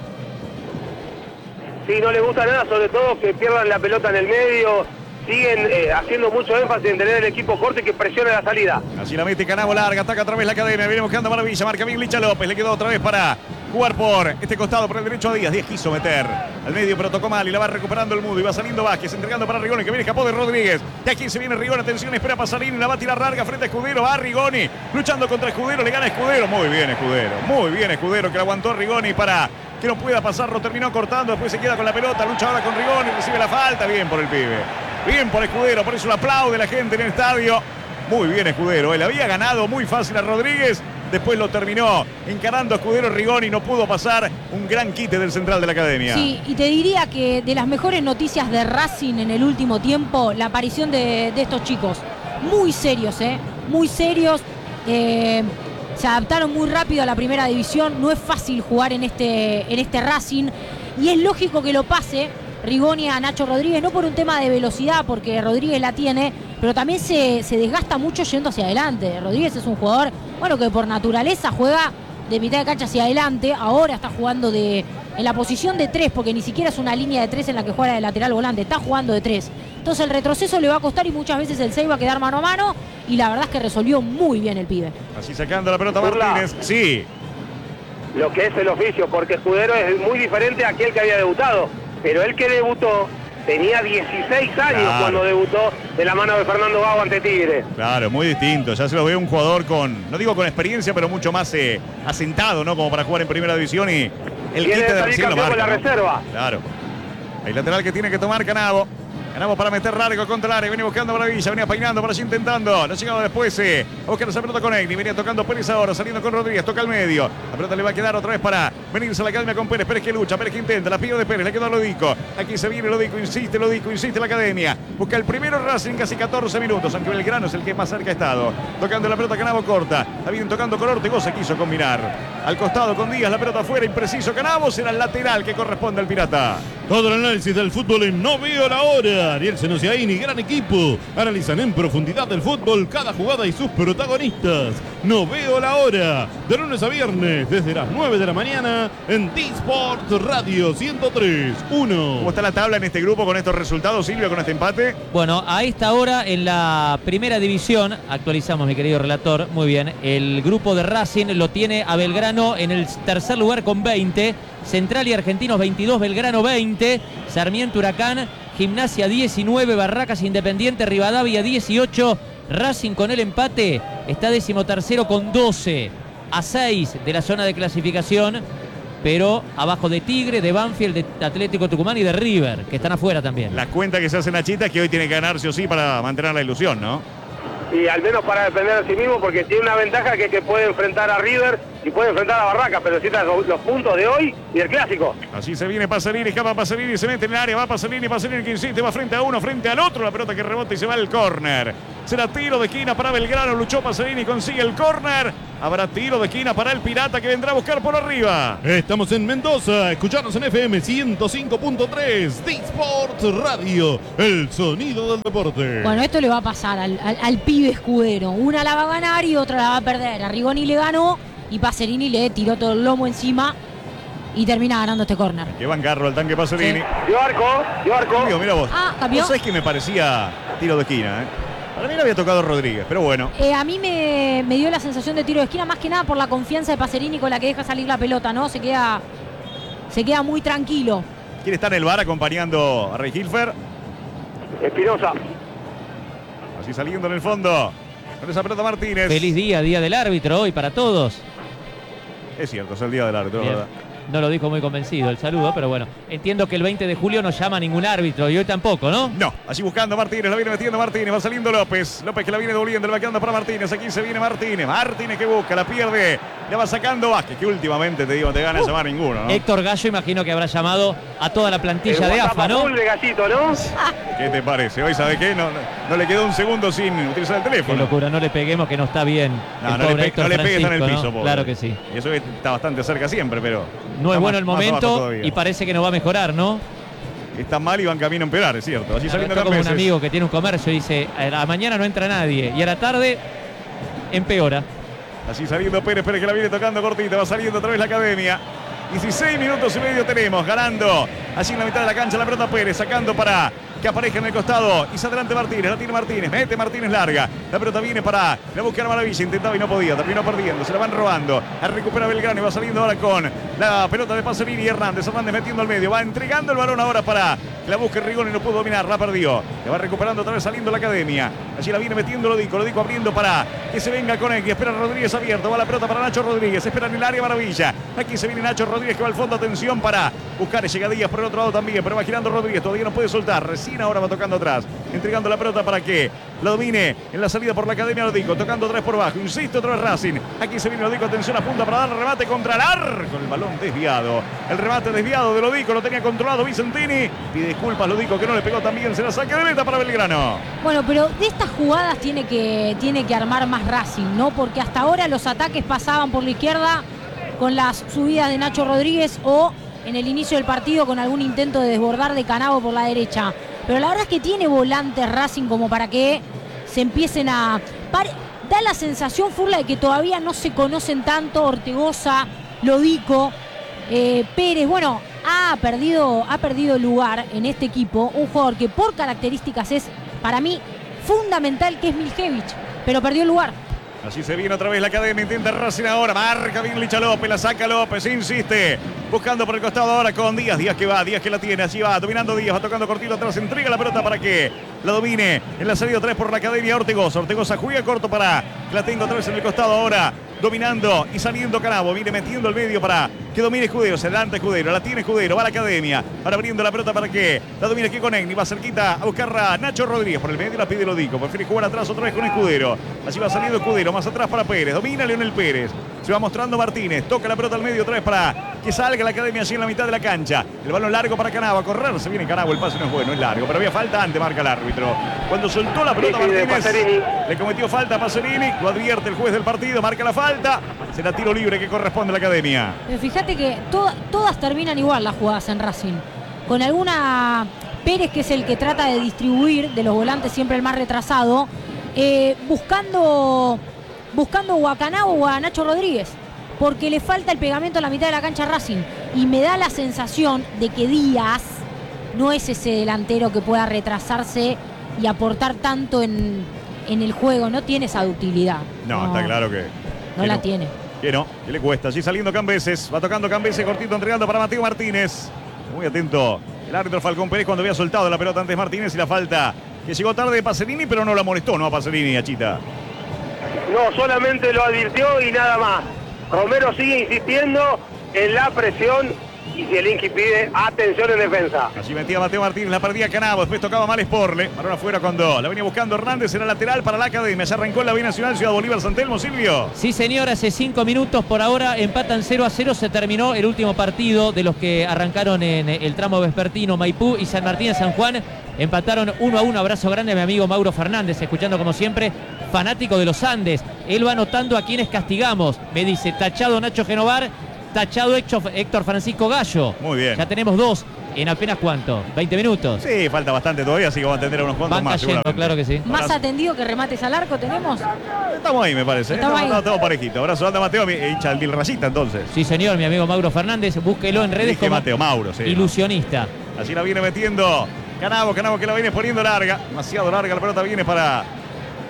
Sí, no le gusta nada, sobre todo que pierdan la pelota en el medio, siguen eh, haciendo mucho énfasis en tener el equipo corto y que presione la salida.
Así la mete Canavo larga, ataca otra vez la Academia, viene buscando Maravilla, marca bien Licha López, le quedó otra vez para jugar por este costado, por el derecho a Díaz. Díaz quiso meter al medio, pero tocó mal y la va recuperando el mudo. Y va saliendo Vázquez, entregando para Rigoni, que viene escapó de Rodríguez. Y aquí se viene Rigoni, atención, espera Pasarini, la va a tirar larga frente a Escudero. Va Rigoni, luchando contra Escudero, le gana Escudero. Muy bien Escudero, muy bien Escudero, que la aguantó Rigoni para que no pueda pasar. Lo terminó cortando, después se queda con la pelota, lucha ahora con Rigoni, recibe la falta. Bien por el pibe, bien por Escudero, por eso lo aplaude la gente en el estadio. Muy bien Escudero, él había ganado muy fácil a Rodríguez. Después lo terminó encarando a Escudero Rigoni, no pudo pasar. Un gran quite del central de la Academia.
Sí, y te diría que de las mejores noticias de Racing en el último tiempo, la aparición de, de estos chicos. Muy serios, ¿eh? Muy serios. Eh, se adaptaron muy rápido a la primera división. No es fácil jugar en este, en este Racing. Y es lógico que lo pase Rigoni a Nacho Rodríguez, no por un tema de velocidad, porque Rodríguez la tiene, pero también se, se desgasta mucho yendo hacia adelante. Rodríguez es un jugador, bueno, que por naturaleza juega de mitad de cancha hacia adelante, ahora está jugando de en la posición de tres, porque ni siquiera es una línea de tres en la que juega de lateral volante, está jugando de tres. Entonces el retroceso le va a costar y muchas veces el seis va a quedar mano a mano, y la verdad es que resolvió muy bien el pibe.
Así sacando la pelota
Burla.
Martínez, sí.
Lo que es el oficio, porque Escudero es muy diferente a aquel que había debutado. Pero él que debutó tenía dieciséis años
Claro.
cuando debutó de la mano de Fernando Gago ante Tigre.
Claro, muy distinto. Ya se lo ve un jugador con, no digo con experiencia, pero mucho más eh, asentado, ¿no? Como para jugar en primera división y el
Tiene
quite
que
de
salir
recién lo
campeón con
marca,
la
¿no?
reserva.
Claro. El lateral que tiene que tomar Canavo. Canavo para meter largo contra el área. Viene buscando Maravilla, venía peinando por allí intentando. No llegaba después eh, a buscar esa pelota con Egni. Venía tocando Pérez ahora, saliendo con Rodríguez. Toca al medio. La pelota le va a quedar otra vez para venirse a la Academia con Pérez. Pérez que lucha, Pérez que intenta. La pido de Pérez, le quedó a Lodico. Aquí se viene Lodico, insiste Lodico, insiste la Academia. Busca el primero Racing, casi catorce minutos. Aunque Belgrano es el que más cerca ha estado. Tocando la pelota Canavo corta. Está bien tocando con Ortegos, se quiso combinar. Al costado con Díaz, la pelota afuera, impreciso Canavo. Será el lateral que corresponde al Pirata.
Todo el análisis del fútbol en No Veo la Hora. Ariel Senosiaini, gran equipo. Analizan en profundidad el fútbol, cada jugada y sus protagonistas. No Veo la Hora. De lunes a viernes, desde las nueve de la mañana, en D-Sport Radio ciento tres punto uno.
¿Cómo está la tabla en este grupo con estos resultados, Silvio, con este empate?
Bueno, a esta hora en la primera división, actualizamos mi querido relator, muy bien, el grupo de Racing lo tiene a Belgrano en el tercer lugar con veinte, Central y Argentinos veintidós, Belgrano veinte, Sarmiento Huracán, Gimnasia diecinueve, Barracas Independiente, Rivadavia dieciocho, Racing con el empate está decimotercero con doce, a seis de la zona de clasificación, pero abajo de Tigre, de Banfield, de Atlético Tucumán y de River, que están afuera también.
La cuenta que se hace Nachita es que hoy tiene que ganar sí o sí para mantener la ilusión, ¿no?
Y al menos para defender a sí mismo, porque tiene una ventaja que es que puede enfrentar a River y puede enfrentar a Barracas, pero necesita los, los puntos de hoy y el clásico.
Así se viene Pasarini, escapa Pasarini, se mete en el área, va Pasarini, Pasarini que insiste, va frente a uno, frente al otro, la pelota que rebota y se va al córner. Será tiro de esquina para Belgrano, luchó Pasarini, consigue el córner. Habrá tiro de esquina para el Pirata que vendrá a buscar por arriba.
Estamos en Mendoza, escuchanos en F M ciento cinco punto tres, D-Sport Radio, el sonido del deporte.
Bueno, esto le va a pasar al, al, al pibe Escudero. Una la va a ganar y otra la va a perder. A Rigoni le ganó y Pacerini le tiró todo el lomo encima y termina ganando este córner.
Que van Garro al tanque Pasarini.
Sí.
Dio arco, dio arco.
Cambió, mira vos.
Ah, cambió.
¿Vos sabés que me parecía tiro de esquina, eh? Para mí le había tocado Rodríguez, pero bueno.
Eh, a mí me, me dio la sensación de tiro de esquina, más que nada por la confianza de Pacerini con la que deja salir la pelota, ¿no? Se queda, se queda muy tranquilo.
¿Quién está en el bar acompañando a Rey Hilfer?
Espinosa.
Así saliendo en el fondo. Con esa pelota Martínez.
Feliz día, día del árbitro hoy para todos.
Es cierto, es el día del árbitro,
Bien.
¿verdad?
No lo dijo muy convencido el saludo, pero bueno, entiendo que el veinte de julio no llama a ningún árbitro y hoy tampoco, ¿no?
No, allí buscando Martínez, la viene metiendo Martínez, va saliendo López. López que la viene devolviendo, le va quedando para Martínez. Aquí se viene Martínez. Martínez que busca, la pierde, la va sacando Vázquez, que últimamente te digo, te gana uh, llamar ninguno, ¿no?
Héctor Gallo, imagino que habrá llamado a toda la plantilla de A F A, ¿no?
De Gallito, ¿no?
¿Qué te parece? Hoy, ¿sabe qué? No, no, no le quedó un segundo sin utilizar el teléfono.
Qué locura, no le peguemos que no está bien.
No, no, le, pe no le pegues en el piso,
¿no? Claro que sí.
Y eso está bastante cerca siempre, pero...
No es bueno el momento y parece que no va a mejorar, ¿no?
Está mal y van camino a empeorar, es cierto. Allí saliendo
como un amigo que tiene un comercio y dice, a la mañana no entra nadie y a la tarde empeora.
Así saliendo Pérez, Pérez que la viene tocando cortita, va saliendo otra vez la academia. dieciséis minutos y medio tenemos, ganando allí en la mitad de la cancha la pelota Pérez, sacando para que aparezca en el costado. Y se adelante Martínez, la tiene Martínez, mete Martínez larga. La pelota viene para la buscar Maravilla, intentaba y no podía, terminó perdiendo, se la van robando. A recupera Belgrano y va saliendo ahora con la pelota de Pasolini y Hernández. Hernández metiendo al medio, va entregando el balón ahora para que la busque Rigoni y no pudo dominar, la perdió. Le va recuperando otra vez saliendo la academia. Allí la viene metiendo Lodico, Lodico abriendo para que se venga con X. Espera Rodríguez abierto, va la pelota para Nacho Rodríguez, espera en el área Maravilla. Aquí se viene Nacho Rodríguez que va al fondo, atención para buscar llegadillas por el otro lado también, pero va girando Rodríguez, todavía no puede soltar. Recién ahora va tocando atrás, entregando la pelota para que la domine en la salida por la academia Lodico, tocando otra vez por bajo, insisto, otra vez Racing. Aquí se viene Lodico, atención a punta para dar el remate contra el arco, el balón desviado. El remate desviado de Lodico, lo tenía controlado Vicentini. Pide disculpas Lodico que no le pegó también, se la saque de meta para Belgrano.
Bueno, pero de estas jugadas tiene que, tiene que armar más Racing, ¿no? Porque hasta ahora los ataques pasaban por la izquierda con las subidas de Nacho Rodríguez o en el inicio del partido con algún intento de desbordar de Canavo por la derecha. Pero la verdad es que tiene volantes Racing como para que se empiecen a... Da la sensación, Furla, de que todavía no se conocen tanto Ortegoza, Lodico, eh, Pérez. Bueno, ha perdido, ha perdido lugar en este equipo un jugador que por características es, para mí, fundamental, que es Miljevich, pero perdió el lugar.
Así se viene otra vez la academia, intenta Racing ahora, marca bien Licha López, la saca López, insiste, buscando por el costado ahora con Díaz, Díaz que va, Díaz que la tiene, allí va, dominando Díaz, va tocando cortito atrás, entrega la pelota para que la domine en la salida otra vez por la academia Ortegoza, Ortegoza juega corto para que la tenga otra vez en el costado ahora, dominando y saliendo Canavo, viene metiendo el medio para que domine Escudero, se adelanta Escudero, la tiene Escudero, va a la academia, ahora abriendo la pelota para que la domine aquí con Egni, va cerquita a buscar a Nacho Rodríguez, por el medio la pide Lodico, prefiere jugar atrás otra vez con Escudero, allí va saliendo Escudero, más atrás para Pérez, domina Leonel Pérez, se va mostrando Martínez, toca la pelota al medio otra vez para que salga la academia allí en la mitad de la cancha, el balón largo para Canavo, a correr, se viene Canavo, el pase no es bueno, es largo, pero había falta antes, marca el árbitro, cuando soltó la pelota Martínez, le cometió falta a Pasolini, lo advierte el juez del partido, marca la falta, será tiro libre que corresponde a la academia.
Pero fíjate que to todas terminan igual las jugadas en Racing, con alguna... Pérez, que es el que trata de distribuir, de los volantes siempre el más retrasado, eh, buscando buscando o a Canavo o a Nacho Rodríguez, porque le falta el pegamento en la mitad de la cancha a Racing, y me da la sensación de que Díaz no es ese delantero que pueda retrasarse y aportar tanto en, en el juego, no tiene esa ductilidad.
No, no está claro que...
No
que
la
no.
tiene.
Que no, que le cuesta. Allí saliendo Cambeses, va tocando Cambeses, cortito entregando para Mateo Martínez. Muy atento el árbitro Falcón Pérez cuando había soltado la pelota antes Martínez y la falta que llegó tarde de Pasolini, pero no la molestó, ¿no? A Pasolini, a Chita.
No, solamente lo advirtió y nada más. Romero sigue insistiendo en la presión y Zielinski pide atención en defensa.
Allí metía Mateo Martínez, la perdía Canavo, después tocaba mal Sporle. Balón afuera cuando la venía buscando Hernández, era lateral para la academia. Ya arrancó en la B Nacional Ciudad Bolívar San Telmo, Silvio.
Sí, señor, hace cinco minutos por ahora empatan cero a cero. Se terminó el último partido de los que arrancaron en el tramo vespertino. Maipú y San Martín de San Juan empataron uno a uno. Abrazo grande a mi amigo Mauro Fernández, escuchando como siempre, fanático de los Andes. Él va anotando a quienes castigamos. Me dice, tachado Nacho Genovar, tachado Héctor Francisco Gallo.
Muy bien.
Ya tenemos dos en apenas cuánto, veinte minutos.
Sí, falta bastante todavía, así que vamos a atender a unos cuantos
Van
más.
cayendo, claro que sí.
Más atendido que remates al arco tenemos.
Estamos ahí, me parece.
Estamos
Estamos,
ahí.
estamos parejitos. Abrazo anda Mateo, mi- hincha del Vilrayista entonces.
Sí, señor, mi amigo Mauro Fernández, búsquelo en redes
Dije
como
Mateo, Mauro, sí.
ilusionista.
Allí la viene metiendo Canavo, Canavo que la viene poniendo larga. Demasiado larga la pelota viene para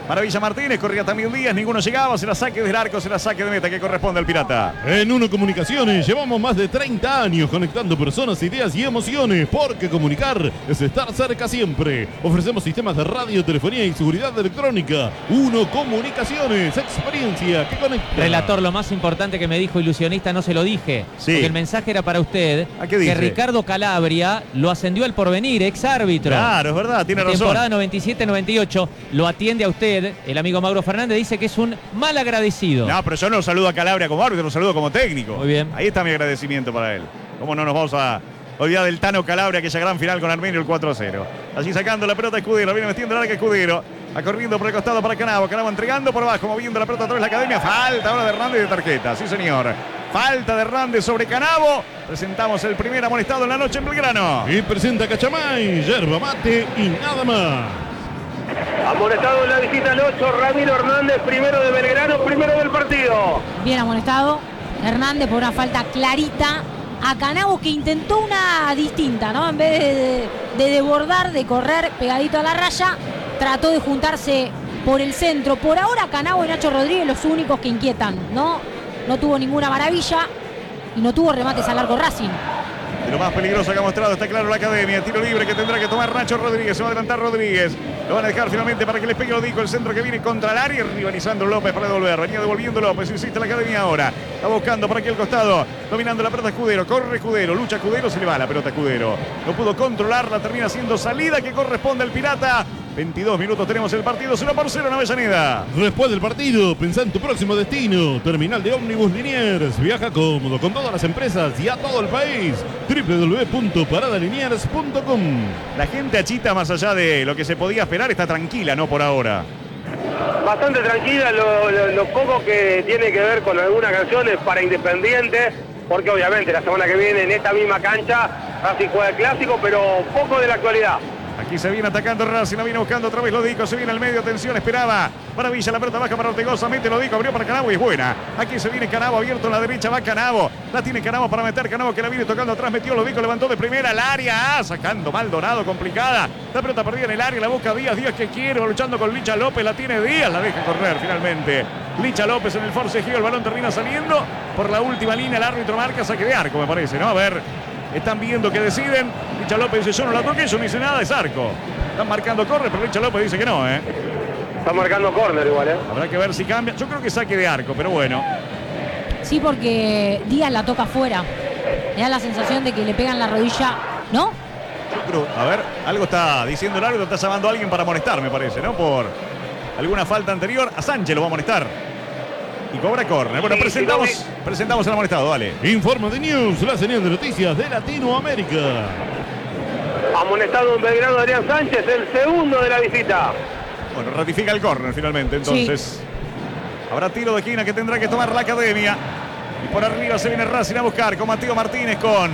Maravilla Martínez, corría también Díaz, ninguno llegaba, se la saque del arco, se la saque de meta que corresponde al Pirata.
En Uno Comunicaciones llevamos más de treinta años conectando personas, ideas y emociones, porque comunicar es estar cerca siempre. Ofrecemos sistemas de radio, telefonía y seguridad electrónica. Uno Comunicaciones, experiencia que conecta.
Relator, lo más importante que me dijo Ilusionista no se lo dije.
Sí.
Porque el mensaje era para usted.
¿A qué dice?
Que Ricardo Calabria lo ascendió al Porvenir, ex árbitro.
Claro, es verdad, tiene razón.
Temporada noventa y siete noventa y ocho. Lo atiende a usted. El amigo Mauro Fernández dice que es un mal agradecido.
No, pero yo no lo saludo a Calabria como árbitro, lo saludo como técnico.
Muy bien.
Ahí está mi agradecimiento para él. ¿Cómo no nos vamos a olvidar del Tano Calabria, aquella gran final con Armenio, el cuatro a cero? Allí sacando la pelota Escudero, viene metiendo el arco Escudero. Va corriendo por el costado para Canavo. Canavo entregando por abajo, moviendo la pelota a través de la academia. Falta ahora de Hernández de tarjeta. Sí, señor. Falta de Hernández sobre Canavo. Presentamos el primer amonestado en la noche en Belgrano.
Y presenta Cachamay, yerba mate y nada más.
Amonestado en la visita al ocho, Ramiro Hernández, primero de Belgrano, primero del partido.
Bien amonestado Hernández por una falta clarita a Canavo, que intentó una distinta, ¿no? En vez de, de, de desbordar, de correr pegadito a la raya, trató de juntarse por el centro. Por ahora Canavo y Nacho Rodríguez los únicos que inquietan, ¿no? No tuvo ninguna maravilla y no tuvo remates al largo Racing.
De lo más peligroso que ha mostrado, está claro, la academia. Tiro libre que tendrá que tomar Nacho Rodríguez. Se va a adelantar Rodríguez. Lo van a dejar finalmente para que les pegue Odico. El centro que viene contra el área. Rivalizando López para devolver. Venía devolviendo López. Insiste la academia ahora. Está buscando por aquí el costado. Dominando la pelota Escudero. Corre Escudero. Lucha Escudero. Se le va la pelota Escudero. No pudo controlarla. Termina siendo salida que corresponde al Pirata. veintidós minutos tenemos el partido. cero por cero en Avellaneda.
Después del partido, pensá en tu próximo destino. Terminal de ómnibus Liniers. Viaja cómodo con todas las empresas y a todo el país. doble u doble u doble u punto parada liniers punto com.
La gente achita, más allá de lo que se podía esperar, está tranquila, ¿no? Por ahora.
Bastante tranquila, lo, lo, lo poco que tiene que ver con algunas canciones para Independiente, porque obviamente la semana que viene en esta misma cancha Racing juega el clásico, pero poco de la actualidad.
Aquí se viene atacando Racing, la viene buscando otra vez Lodico, se viene al medio, atención, esperaba Maravilla, la pelota baja para Ortegoza, mete Lodico, abrió para Canavo y es buena. Aquí se viene Canavo, abierto en la derecha, va Canavo, la tiene Canavo para meter, Canavo que la viene tocando atrás, metió Lodico, levantó de primera al área, ah, sacando Maldonado, complicada, la pelota perdida en el área, la busca Díaz, Díaz que quiere, va luchando con Licha López, la tiene Díaz, la deja correr finalmente. Licha López en el forcejeo, el balón termina saliendo por la última línea, el árbitro marca saque de arco, me parece, ¿no? A ver, están viendo que deciden, Licha López dice yo no la toqué, yo no hice nada, es arco. Están marcando corre, pero Licha López dice que no, ¿eh?
Está marcando córner igual, ¿eh?
Habrá que ver si cambia. Yo creo que saque de arco, pero bueno.
Sí, porque Díaz la toca afuera. Me da la sensación de que le pegan la rodilla, ¿no?
Yo creo, a ver, algo está diciendo el árbitro, está llamando a alguien para molestar, me parece, ¿no? Por alguna falta anterior. A Sánchez lo va a molestar. Y cobra córner. Bueno,
Sí,
presentamos,
si no me-
presentamos el amonestado, dale.
Informa de News, la señal de noticias de Latinoamérica.
Amonestado en Belgrano Adrián Sánchez, el segundo de la visita.
Bueno, ratifica el córner finalmente, entonces. Habrá tiro de esquina que tendrá que tomar la academia. Y por arriba se viene Racing a buscar con Mateo Martínez, con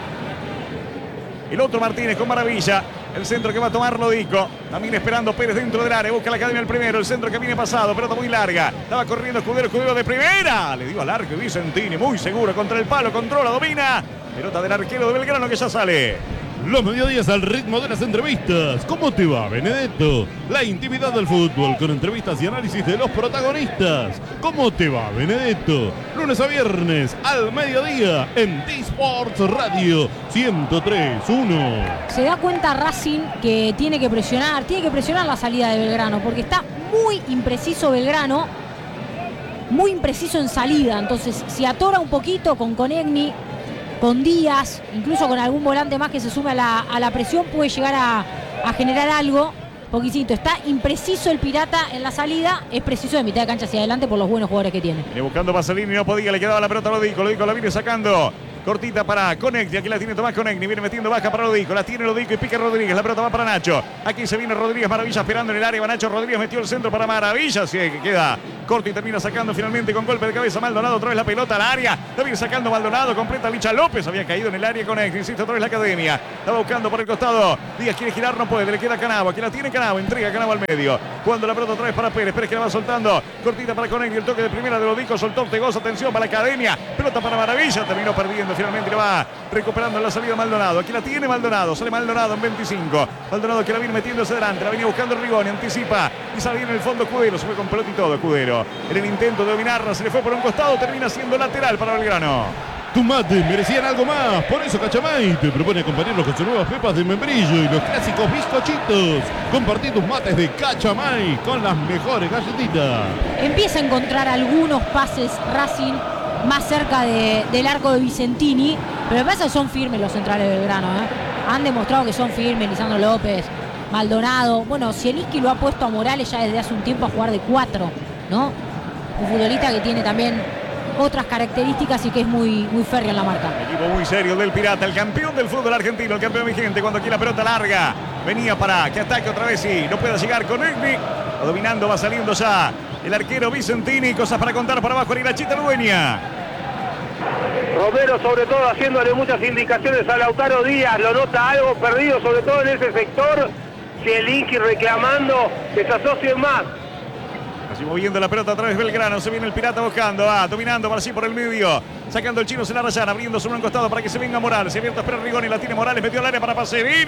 el otro Martínez, con Maravilla. El centro que va a tomar Lodico. También esperando Pérez dentro del área. Busca la academia el primero. El centro que viene pasado. Pelota muy larga. Estaba corriendo Escudero. Escudero de primera. Le dio al arco y Vicentini. Muy seguro contra el palo. Controla, domina. Pelota del arquero de Belgrano que ya sale.
Los mediodías al ritmo de las entrevistas. ¿Cómo te va, Benedetto? La intimidad del fútbol con entrevistas y análisis de los protagonistas. ¿Cómo te va, Benedetto? Lunes a viernes al mediodía en T-Sports Radio ciento tres punto uno.
Se da cuenta Racing que tiene que presionar, tiene que presionar la salida de Belgrano, porque está muy impreciso Belgrano, muy impreciso en salida. Entonces, si atora un poquito con Conegni, con Díaz, incluso con algún volante más que se sume a la, a la presión, puede llegar a, a generar algo. Poquitito, está impreciso el Pirata en la salida, es preciso de mitad de cancha hacia adelante por los buenos jugadores que tiene.
Viene buscando Pasolini, no podía, le quedaba la pelota a Lodico. Lodico la viene sacando. Cortita para Conegni, aquí la tiene Tomás Conegni, viene metiendo baja para Lodico, la tiene Lodico y pica Rodríguez, la pelota va para Nacho. Aquí se viene Rodríguez, Maravilla esperando en el área, va Nacho Rodríguez, metió el centro para Maravilla, así que queda corto y termina sacando finalmente con golpe de cabeza Maldonado, otra vez la pelota al área, la viene sacando Maldonado, completa Licha López, había caído en el área Conegni, insiste otra vez la academia, estaba buscando por el costado, Díaz quiere girar, no puede, le queda Canavo, aquí la tiene Canavo, entrega Canavo al medio, cuando la pelota otra vez para Pérez, Pérez que la va soltando, cortita para Conegni, el toque de primera de Lodico, soltó Ortegoza, atención para la academia, pelota para Maravilla, terminó perdiendo finalmente le va recuperando en la salida Maldonado. Aquí la tiene Maldonado, sale Maldonado en veinticinco. Maldonado que la viene metiéndose adelante, la venía buscando Rigoni, anticipa y sale en el fondo Escudero, se fue con pelota y todo Escudero. En el intento de dominarla se le fue por un costado, termina siendo lateral para Belgrano.
Tus mates merecían algo más, por eso Cachamay te propone acompañarlos con sus nuevas pepas de membrillo y los clásicos bizcochitos. Compartí tus mates de Cachamay con las mejores galletitas.
Empieza a encontrar algunos pases Racing más cerca de, del arco de Vicentini, pero me parece que son firmes los centrales de Belgrano, ¿eh? Han demostrado que son firmes, Lisandro López, Maldonado. Bueno, Zielinski lo ha puesto a Morales ya desde hace un tiempo a jugar de cuatro, ¿no? Un futbolista que tiene también otras características y que es muy, muy férreo en la marca.
Equipo muy serio del Pirata, el campeón del fútbol argentino, el campeón vigente, cuando aquí la pelota larga venía para que ataque otra vez y no pueda llegar con Egni. Dominando, va saliendo ya el arquero Vicentini, cosas para contar para abajo, Irachita Lueña.
Romero sobre todo haciéndole muchas indicaciones a Lautaro Díaz, lo nota algo perdido, sobre todo en ese sector. Zielinski reclamando que se asocien más.
Así moviendo la pelota a través de Belgrano, se viene el Pirata buscando, va dominando para así por el medio, sacando el chino se la rayan, abriendo sobre un costado para que se venga Morales, se abierto a esperar Rigoni, la tiene Morales, metió al área para Pacerini,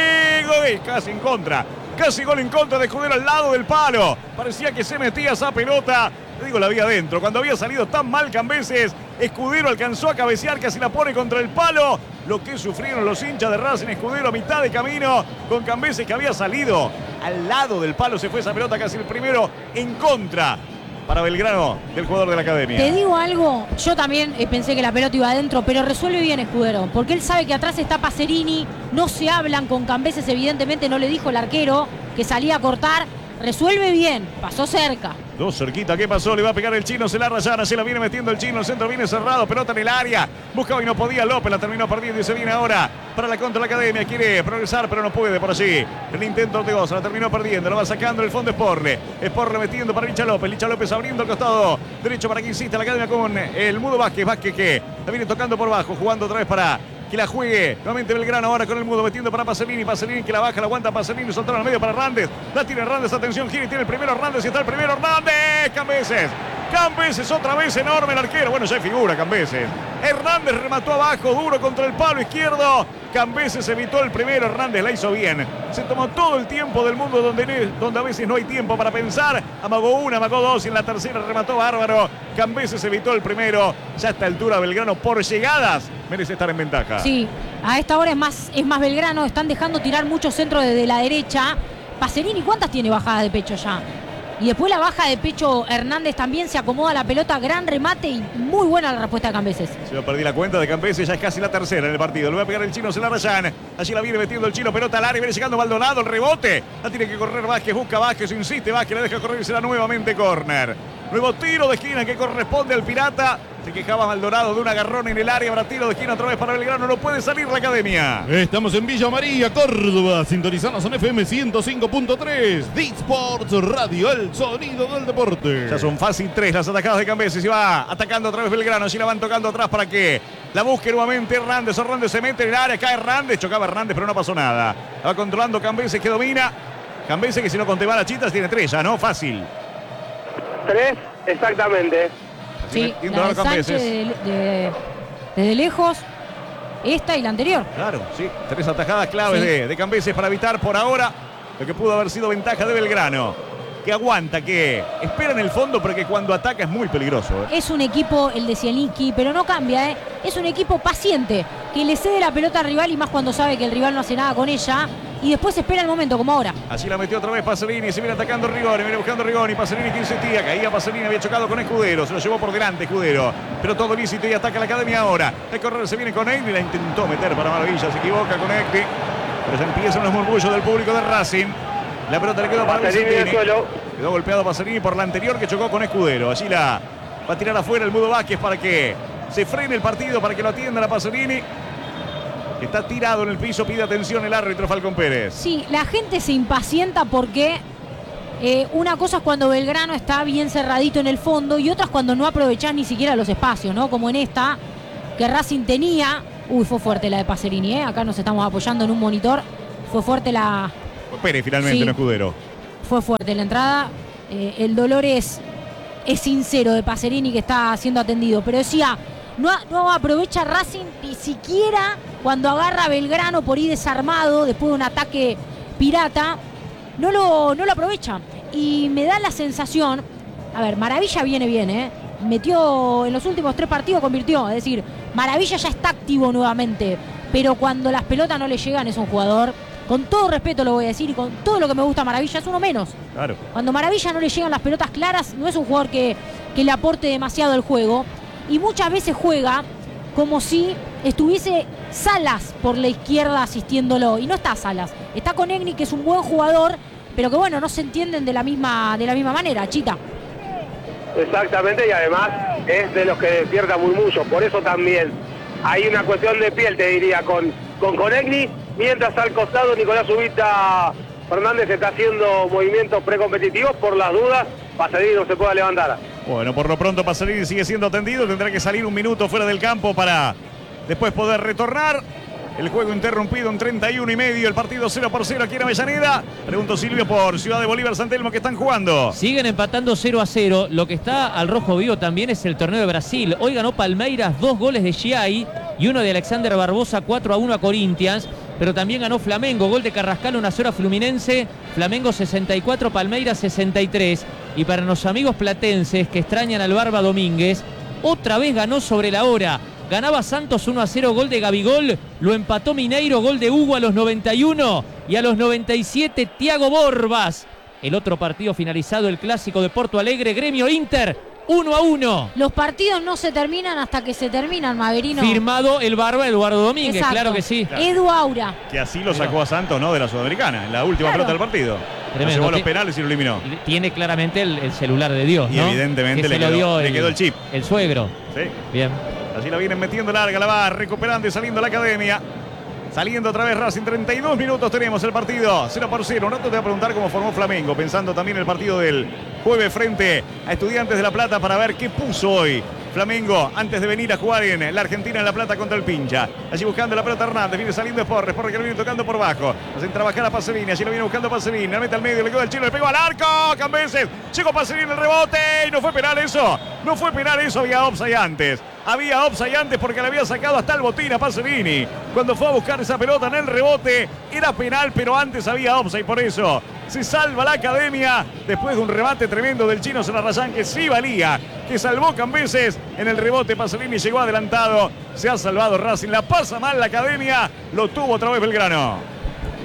gol, casi en contra, casi gol en contra de Escudero al lado del palo, parecía que se metía esa pelota, le digo la había adentro, cuando había salido tan mal Cambeses, Escudero alcanzó a cabecear, casi la pone contra el palo, lo que sufrieron los hinchas de Racing. Escudero a mitad de camino con Cambeses que había salido al lado del palo, se fue esa pelota casi el primero en contra para Belgrano del jugador de la academia.
Te digo algo, yo también eh, pensé que la pelota iba adentro, pero resuelve bien Escudero, porque él sabe que atrás está Pacerini, no se hablan con Cambeses, evidentemente no le dijo el arquero que salía a cortar, resuelve bien, pasó cerca.
Dos cerquita, ¿qué pasó? Le va a pegar el chino, se la rayana, se la viene metiendo el chino, el centro viene cerrado, pelota en el área, buscaba y no podía, López la terminó perdiendo y se viene ahora para la contra de la academia, quiere progresar pero no puede por allí, el intento Ortegoza, la terminó perdiendo, lo va sacando en el fondo Sporle, Sporle metiendo para Licha López, Licha López abriendo el costado derecho para que insista la academia con el Mudo Vázquez, Vázquez que la viene tocando por bajo, jugando otra vez para que la juegue nuevamente Belgrano ahora con el Mudo metiendo para Pacerini, Pacerini que la baja, la aguanta Pacerini, soltaron al medio para Hernández, la tiene Hernández, atención, Giri tiene el primero Hernández y está el primero Hernández, Cambeses, Cambeses otra vez enorme el arquero, bueno ya figura Cambeses, Hernández remató abajo, duro contra el palo izquierdo, Cambeses evitó el primero, Hernández la hizo bien, se tomó todo el tiempo del mundo donde, donde a veces no hay tiempo para pensar, amagó una, amagó dos y en la tercera remató bárbaro, Cambeses evitó el primero, ya a esta altura Belgrano por llegadas merece estar en ventaja.
Sí, a esta hora es más, es más Belgrano, están dejando tirar mucho centro desde la derecha. Pacerini, ¿cuántas tiene bajadas de pecho ya? Y después la baja de pecho Hernández también se acomoda la pelota, gran remate y muy buena la respuesta de Cambeses.
Se va a perder la cuenta de Cambeses, ya es casi la tercera en el partido. Le va a pegar el chino, se la rayan. Allí la viene metiendo el chino, pelota al área, viene llegando Maldonado, el rebote. La tiene que correr Vázquez, busca Vázquez, insiste Vázquez, la deja correr y será nuevamente córner. Nuevo tiro de esquina que corresponde al Pirata. Se quejaba Maldonado de un agarrón en el área. Habrá tiro de esquina otra vez para Belgrano. No puede salir la academia.
Estamos en Villa María, Córdoba. Sintonizanos en F M ciento cinco punto tres. D-Sports Radio, el sonido del deporte.
Ya son fácil tres las atacadas de Cambeses. Y va atacando otra vez Belgrano. Allí la van tocando atrás para que la busque nuevamente Hernández. Hernández se mete en el área. Cae Hernández. Chocaba Hernández, pero no pasó nada. La va controlando Cambeses que domina. Cambeses que si no conteba las chitas tiene tres ya, ¿no? Fácil.
Tres, exactamente.
Sí, la de Sánchez de, de, desde lejos, esta y la anterior.
Claro, sí, tres atajadas claves
Sí.
de, de Cambeses para evitar por ahora lo que pudo haber sido ventaja de Belgrano. Que aguanta, que espera en el fondo, pero que cuando ataca es muy peligroso. ¿eh?
Es un equipo, el de Zielinski, pero no cambia, ¿eh? Es un equipo paciente, que le cede la pelota al rival y más cuando sabe que el rival no hace nada con ella. Y después espera el momento, como ahora.
Así la metió otra vez Pacerini, se viene atacando Rigoni, viene buscando Rigoni, Pacerini que insistía, caía Pacerini, había chocado con Escudero, se lo llevó por delante Escudero, pero todo lícito y ataca la academia ahora. El correr se viene con Egni, la intentó meter para Maravilla, se equivoca con Egni, pero ya empiezan los murmullos del público de Racing. La pelota le quedó para
Pacerini en el
Vicentini.
suelo.
Quedó golpeado Pacerini por la anterior que chocó con Escudero. Allí la va a tirar afuera el Mudo Vázquez para que se frene el partido, para que lo atiendan a Pacerini. Que está tirado en el piso, pide atención el árbitro Falcón Pérez.
Sí, la gente se impacienta porque eh, una cosa es cuando Belgrano está bien cerradito en el fondo y otra es cuando no aprovechás ni siquiera los espacios, ¿no? Como en esta, que Racing tenía. Uy, fue fuerte la de Pacerini, ¿eh? Acá nos estamos apoyando en un monitor. Fue fuerte la...
Fue Pérez finalmente,
Sí.
no Escudero.
Fue fuerte la entrada. Eh, el dolor es, es sincero de Pacerini que está siendo atendido. Pero decía, No, no aprovecha Racing ni siquiera cuando agarra a Belgrano por ir desarmado después de un ataque pirata. No lo, no lo aprovecha. Y me da la sensación, a ver, Maravilla viene bien, ¿eh? Metió en los últimos tres partidos, convirtió. Es decir, Maravilla ya está activo nuevamente. Pero cuando las pelotas no le llegan es un jugador, con todo respeto lo voy a decir, y con todo lo que me gusta Maravilla, es uno menos.
Claro.
Cuando Maravilla no le llegan las pelotas claras, no es un jugador que, que le aporte demasiado al juego. Y muchas veces juega como si estuviese Salas por la izquierda asistiéndolo. Y no está Salas. Está con Egni, que es un buen jugador, pero que bueno, no se entienden de la misma, de la misma manera, Chita.
Exactamente, y además es de los que despierta murmullos. Por eso también hay una cuestión de piel, te diría, con, con Conegni, mientras al costado Nicolás Ubita Fernández está haciendo movimientos precompetitivos. Por las dudas, Pasarini no se pueda levantar.
Bueno, por lo pronto Pasarini sigue siendo atendido, tendrá que salir un minuto fuera del campo para después poder retornar. El juego interrumpido en treinta y uno y medio, el partido cero por cero aquí en Avellaneda. Pregunto, Silvio, por Ciudad de Bolívar, San Telmo, que están jugando.
Siguen empatando cero a cero. Lo que está al rojo vivo también es el torneo de Brasil. Hoy ganó Palmeiras dos goles de Giai y uno de Alexander Barbosa, cuatro a uno a Corinthians. Pero también ganó Flamengo, gol de Carrascal, uno a cero a Fluminense. Flamengo sesenta y cuatro, Palmeiras sesenta y tres. Y para los amigos platenses que extrañan al Barba Domínguez, otra vez ganó sobre la hora. Ganaba Santos uno a cero, gol de Gabigol, lo empató Mineiro, gol de Hugo a los noventa y uno y a los noventa y siete Thiago Borbas. El otro partido finalizado, el clásico de Porto Alegre, Gremio Inter, uno a uno.
Los partidos no se terminan hasta que se terminan, Maverino.
Firmado el Barba Eduardo Domínguez.
Exacto.
Claro que sí.
Claro.
Edu Aura.
Que así lo sacó a Santos, ¿no? De la Sudamericana, en la última
Claro.
pelota del partido.
Tremendo.
Lo llevó a los penales y lo eliminó.
Tiene claramente el, el celular de Dios,
Y
¿no?
evidentemente
Que
le
se lo
quedó-
dio
le quedó el chip.
El suegro.
Sí.
Bien.
Así la vienen metiendo larga, la va recuperando y saliendo la academia. Saliendo otra vez Racing, treinta y dos minutos tenemos el partido, cero por cero. Un rato te voy a preguntar cómo formó Flamengo, pensando también en el partido del jueves frente a Estudiantes de La Plata para ver qué puso hoy Flamengo antes de venir a jugar en la Argentina en La Plata contra el Pincha. Allí buscando la pelota Hernández, viene saliendo Porres, Porres que lo viene tocando por bajo. Hacen trabajar a Pacerini, allí lo viene buscando Pacerini, la mete al medio, le quedó el chino, le pegó al arco, Cambeses, llegó Pacerini el rebote y no fue penal eso, no fue penal eso, había offside antes. Había offside antes porque le había sacado hasta el botín a Pacerini. Cuando fue a buscar esa pelota en el rebote, era penal, pero antes había offside, por eso se salva la academia después de un remate tremendo del chino Celarrayán que sí valía, que salvó Cambeses. En el rebote Pacerini llegó adelantado, se ha salvado Racing, la pasa mal la academia, lo tuvo otra vez Belgrano.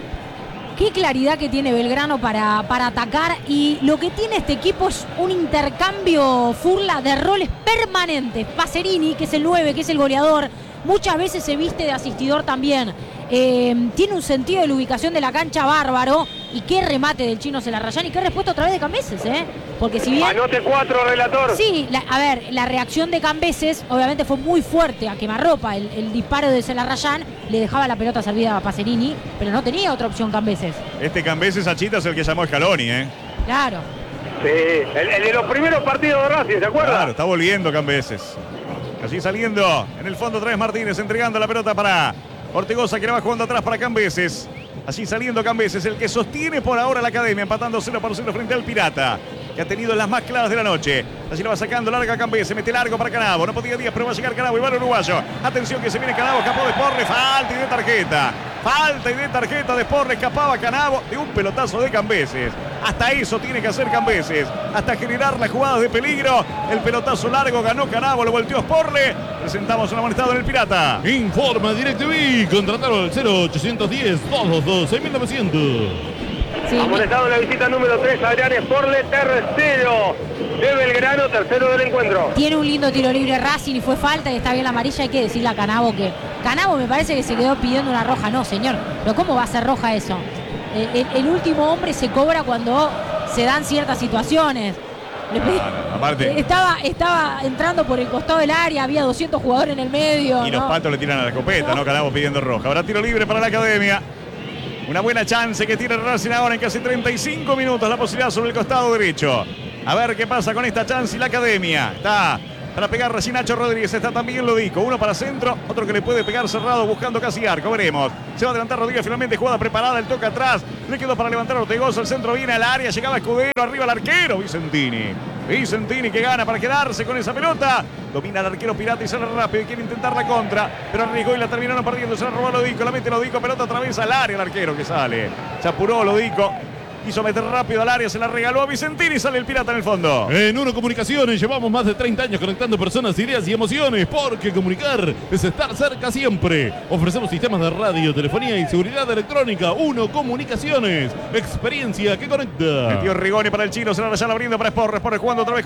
Qué claridad que tiene Belgrano para, para atacar, y lo que tiene este equipo es un intercambio, Furla, de roles permanentes. Pacerini, que es el nueve, que es el goleador, muchas veces se viste de asistidor también. Eh, tiene un sentido de la ubicación de la cancha bárbaro, y qué remate del chino Celarrayán y qué respuesta otra vez de Cambeses, ¿eh? Porque si bien...
Anote cuatro, relator.
Sí, la- a ver, la reacción de Cambeses obviamente fue muy fuerte a quemarropa. El, el disparo de Celarrayán le dejaba la pelota servida a Pacerini, pero no tenía otra opción Cambeses.
Este Cambeses Achita es el que llamó a Scaloni, ¿eh?
Claro.
Sí, el, el de los primeros partidos de Racing, ¿se acuerda?
Claro, está volviendo Cambeses. Allí saliendo en el fondo otra vez Martínez, entregando la pelota para Ortigosa, que la va jugando atrás para Cambeses. Allí saliendo Cambeses, el que sostiene por ahora la academia, empatando cero por cero frente al Pirata, que ha tenido las más claras de la noche. Allí la va sacando larga Cambeses, mete largo para Canavo. No podía Díaz, pero va a llegar Canavo, y va el uruguayo. Atención que se viene Canavo, escapó de Porre, falta y de tarjeta. Falta y de tarjeta de Porre, escapaba Canavo de un pelotazo de Cambeses. Hasta eso tiene que hacer Cambeses, hasta generar las jugadas de peligro. El pelotazo largo ganó Canavo, lo volteó Sporle. Presentamos un amonestado en el Pirata.
Informa DirecTV. Contrataron al cero ochocientos diez, doscientos veintidós, seis mil novecientos.
Sí,
Amonestado en la visita número tres, Adrián Sporle, tercero de Belgrano, tercero del encuentro.
tiene un lindo tiro libre Racing y fue falta y está bien la amarilla. Hay que decirle a Canavo que Canavo me parece que se quedó pidiendo una roja. No, señor, pero ¿cómo va a ser roja eso? El, el- el último hombre se cobra cuando se dan ciertas situaciones. Le pe-
aparte.
Estaba, estaba entrando por el costado del área, había doscientos jugadores en el medio.
Y los
¿no?
patos le tiran a la escopeta, ¿no? Canavo pidiendo roja. Ahora tiro libre para la academia. Una buena chance que tiene Racing ahora en casi treinta y cinco minutos. La posibilidad sobre el costado derecho. A ver qué pasa con esta chance y la academia. Está para pegar recién Nacho Rodríguez. Está también Lodico. Uno para centro, otro que le puede pegar cerrado buscando casi arco. Veremos. Se va a adelantar Rodríguez finalmente. Jugada preparada. El toque atrás. Le quedó para levantar a Ortegoza. El centro viene al área. Llegaba Escudero. Arriba el arquero Vicentini. Vicentini que gana para quedarse con esa pelota. Domina el arquero pirata y sale rápido y quiere intentar la contra, pero arriesgó y la terminaron perdiendo. Se la robó Lodico, la mete Lodico, pelota atraviesa al área el arquero que sale. Se apuró Lodico. Quiso meter rápido al área, se la regaló a Vicentini y sale el pirata en el fondo.
En Uno Comunicaciones llevamos más de treinta años conectando personas, ideas y emociones, porque comunicar es estar cerca siempre. Ofrecemos sistemas de radio, telefonía y seguridad electrónica. Uno Comunicaciones, experiencia que conecta.
Metió Rigoni para el chino, se la raya abriendo para Sport. Sport jugando otra vez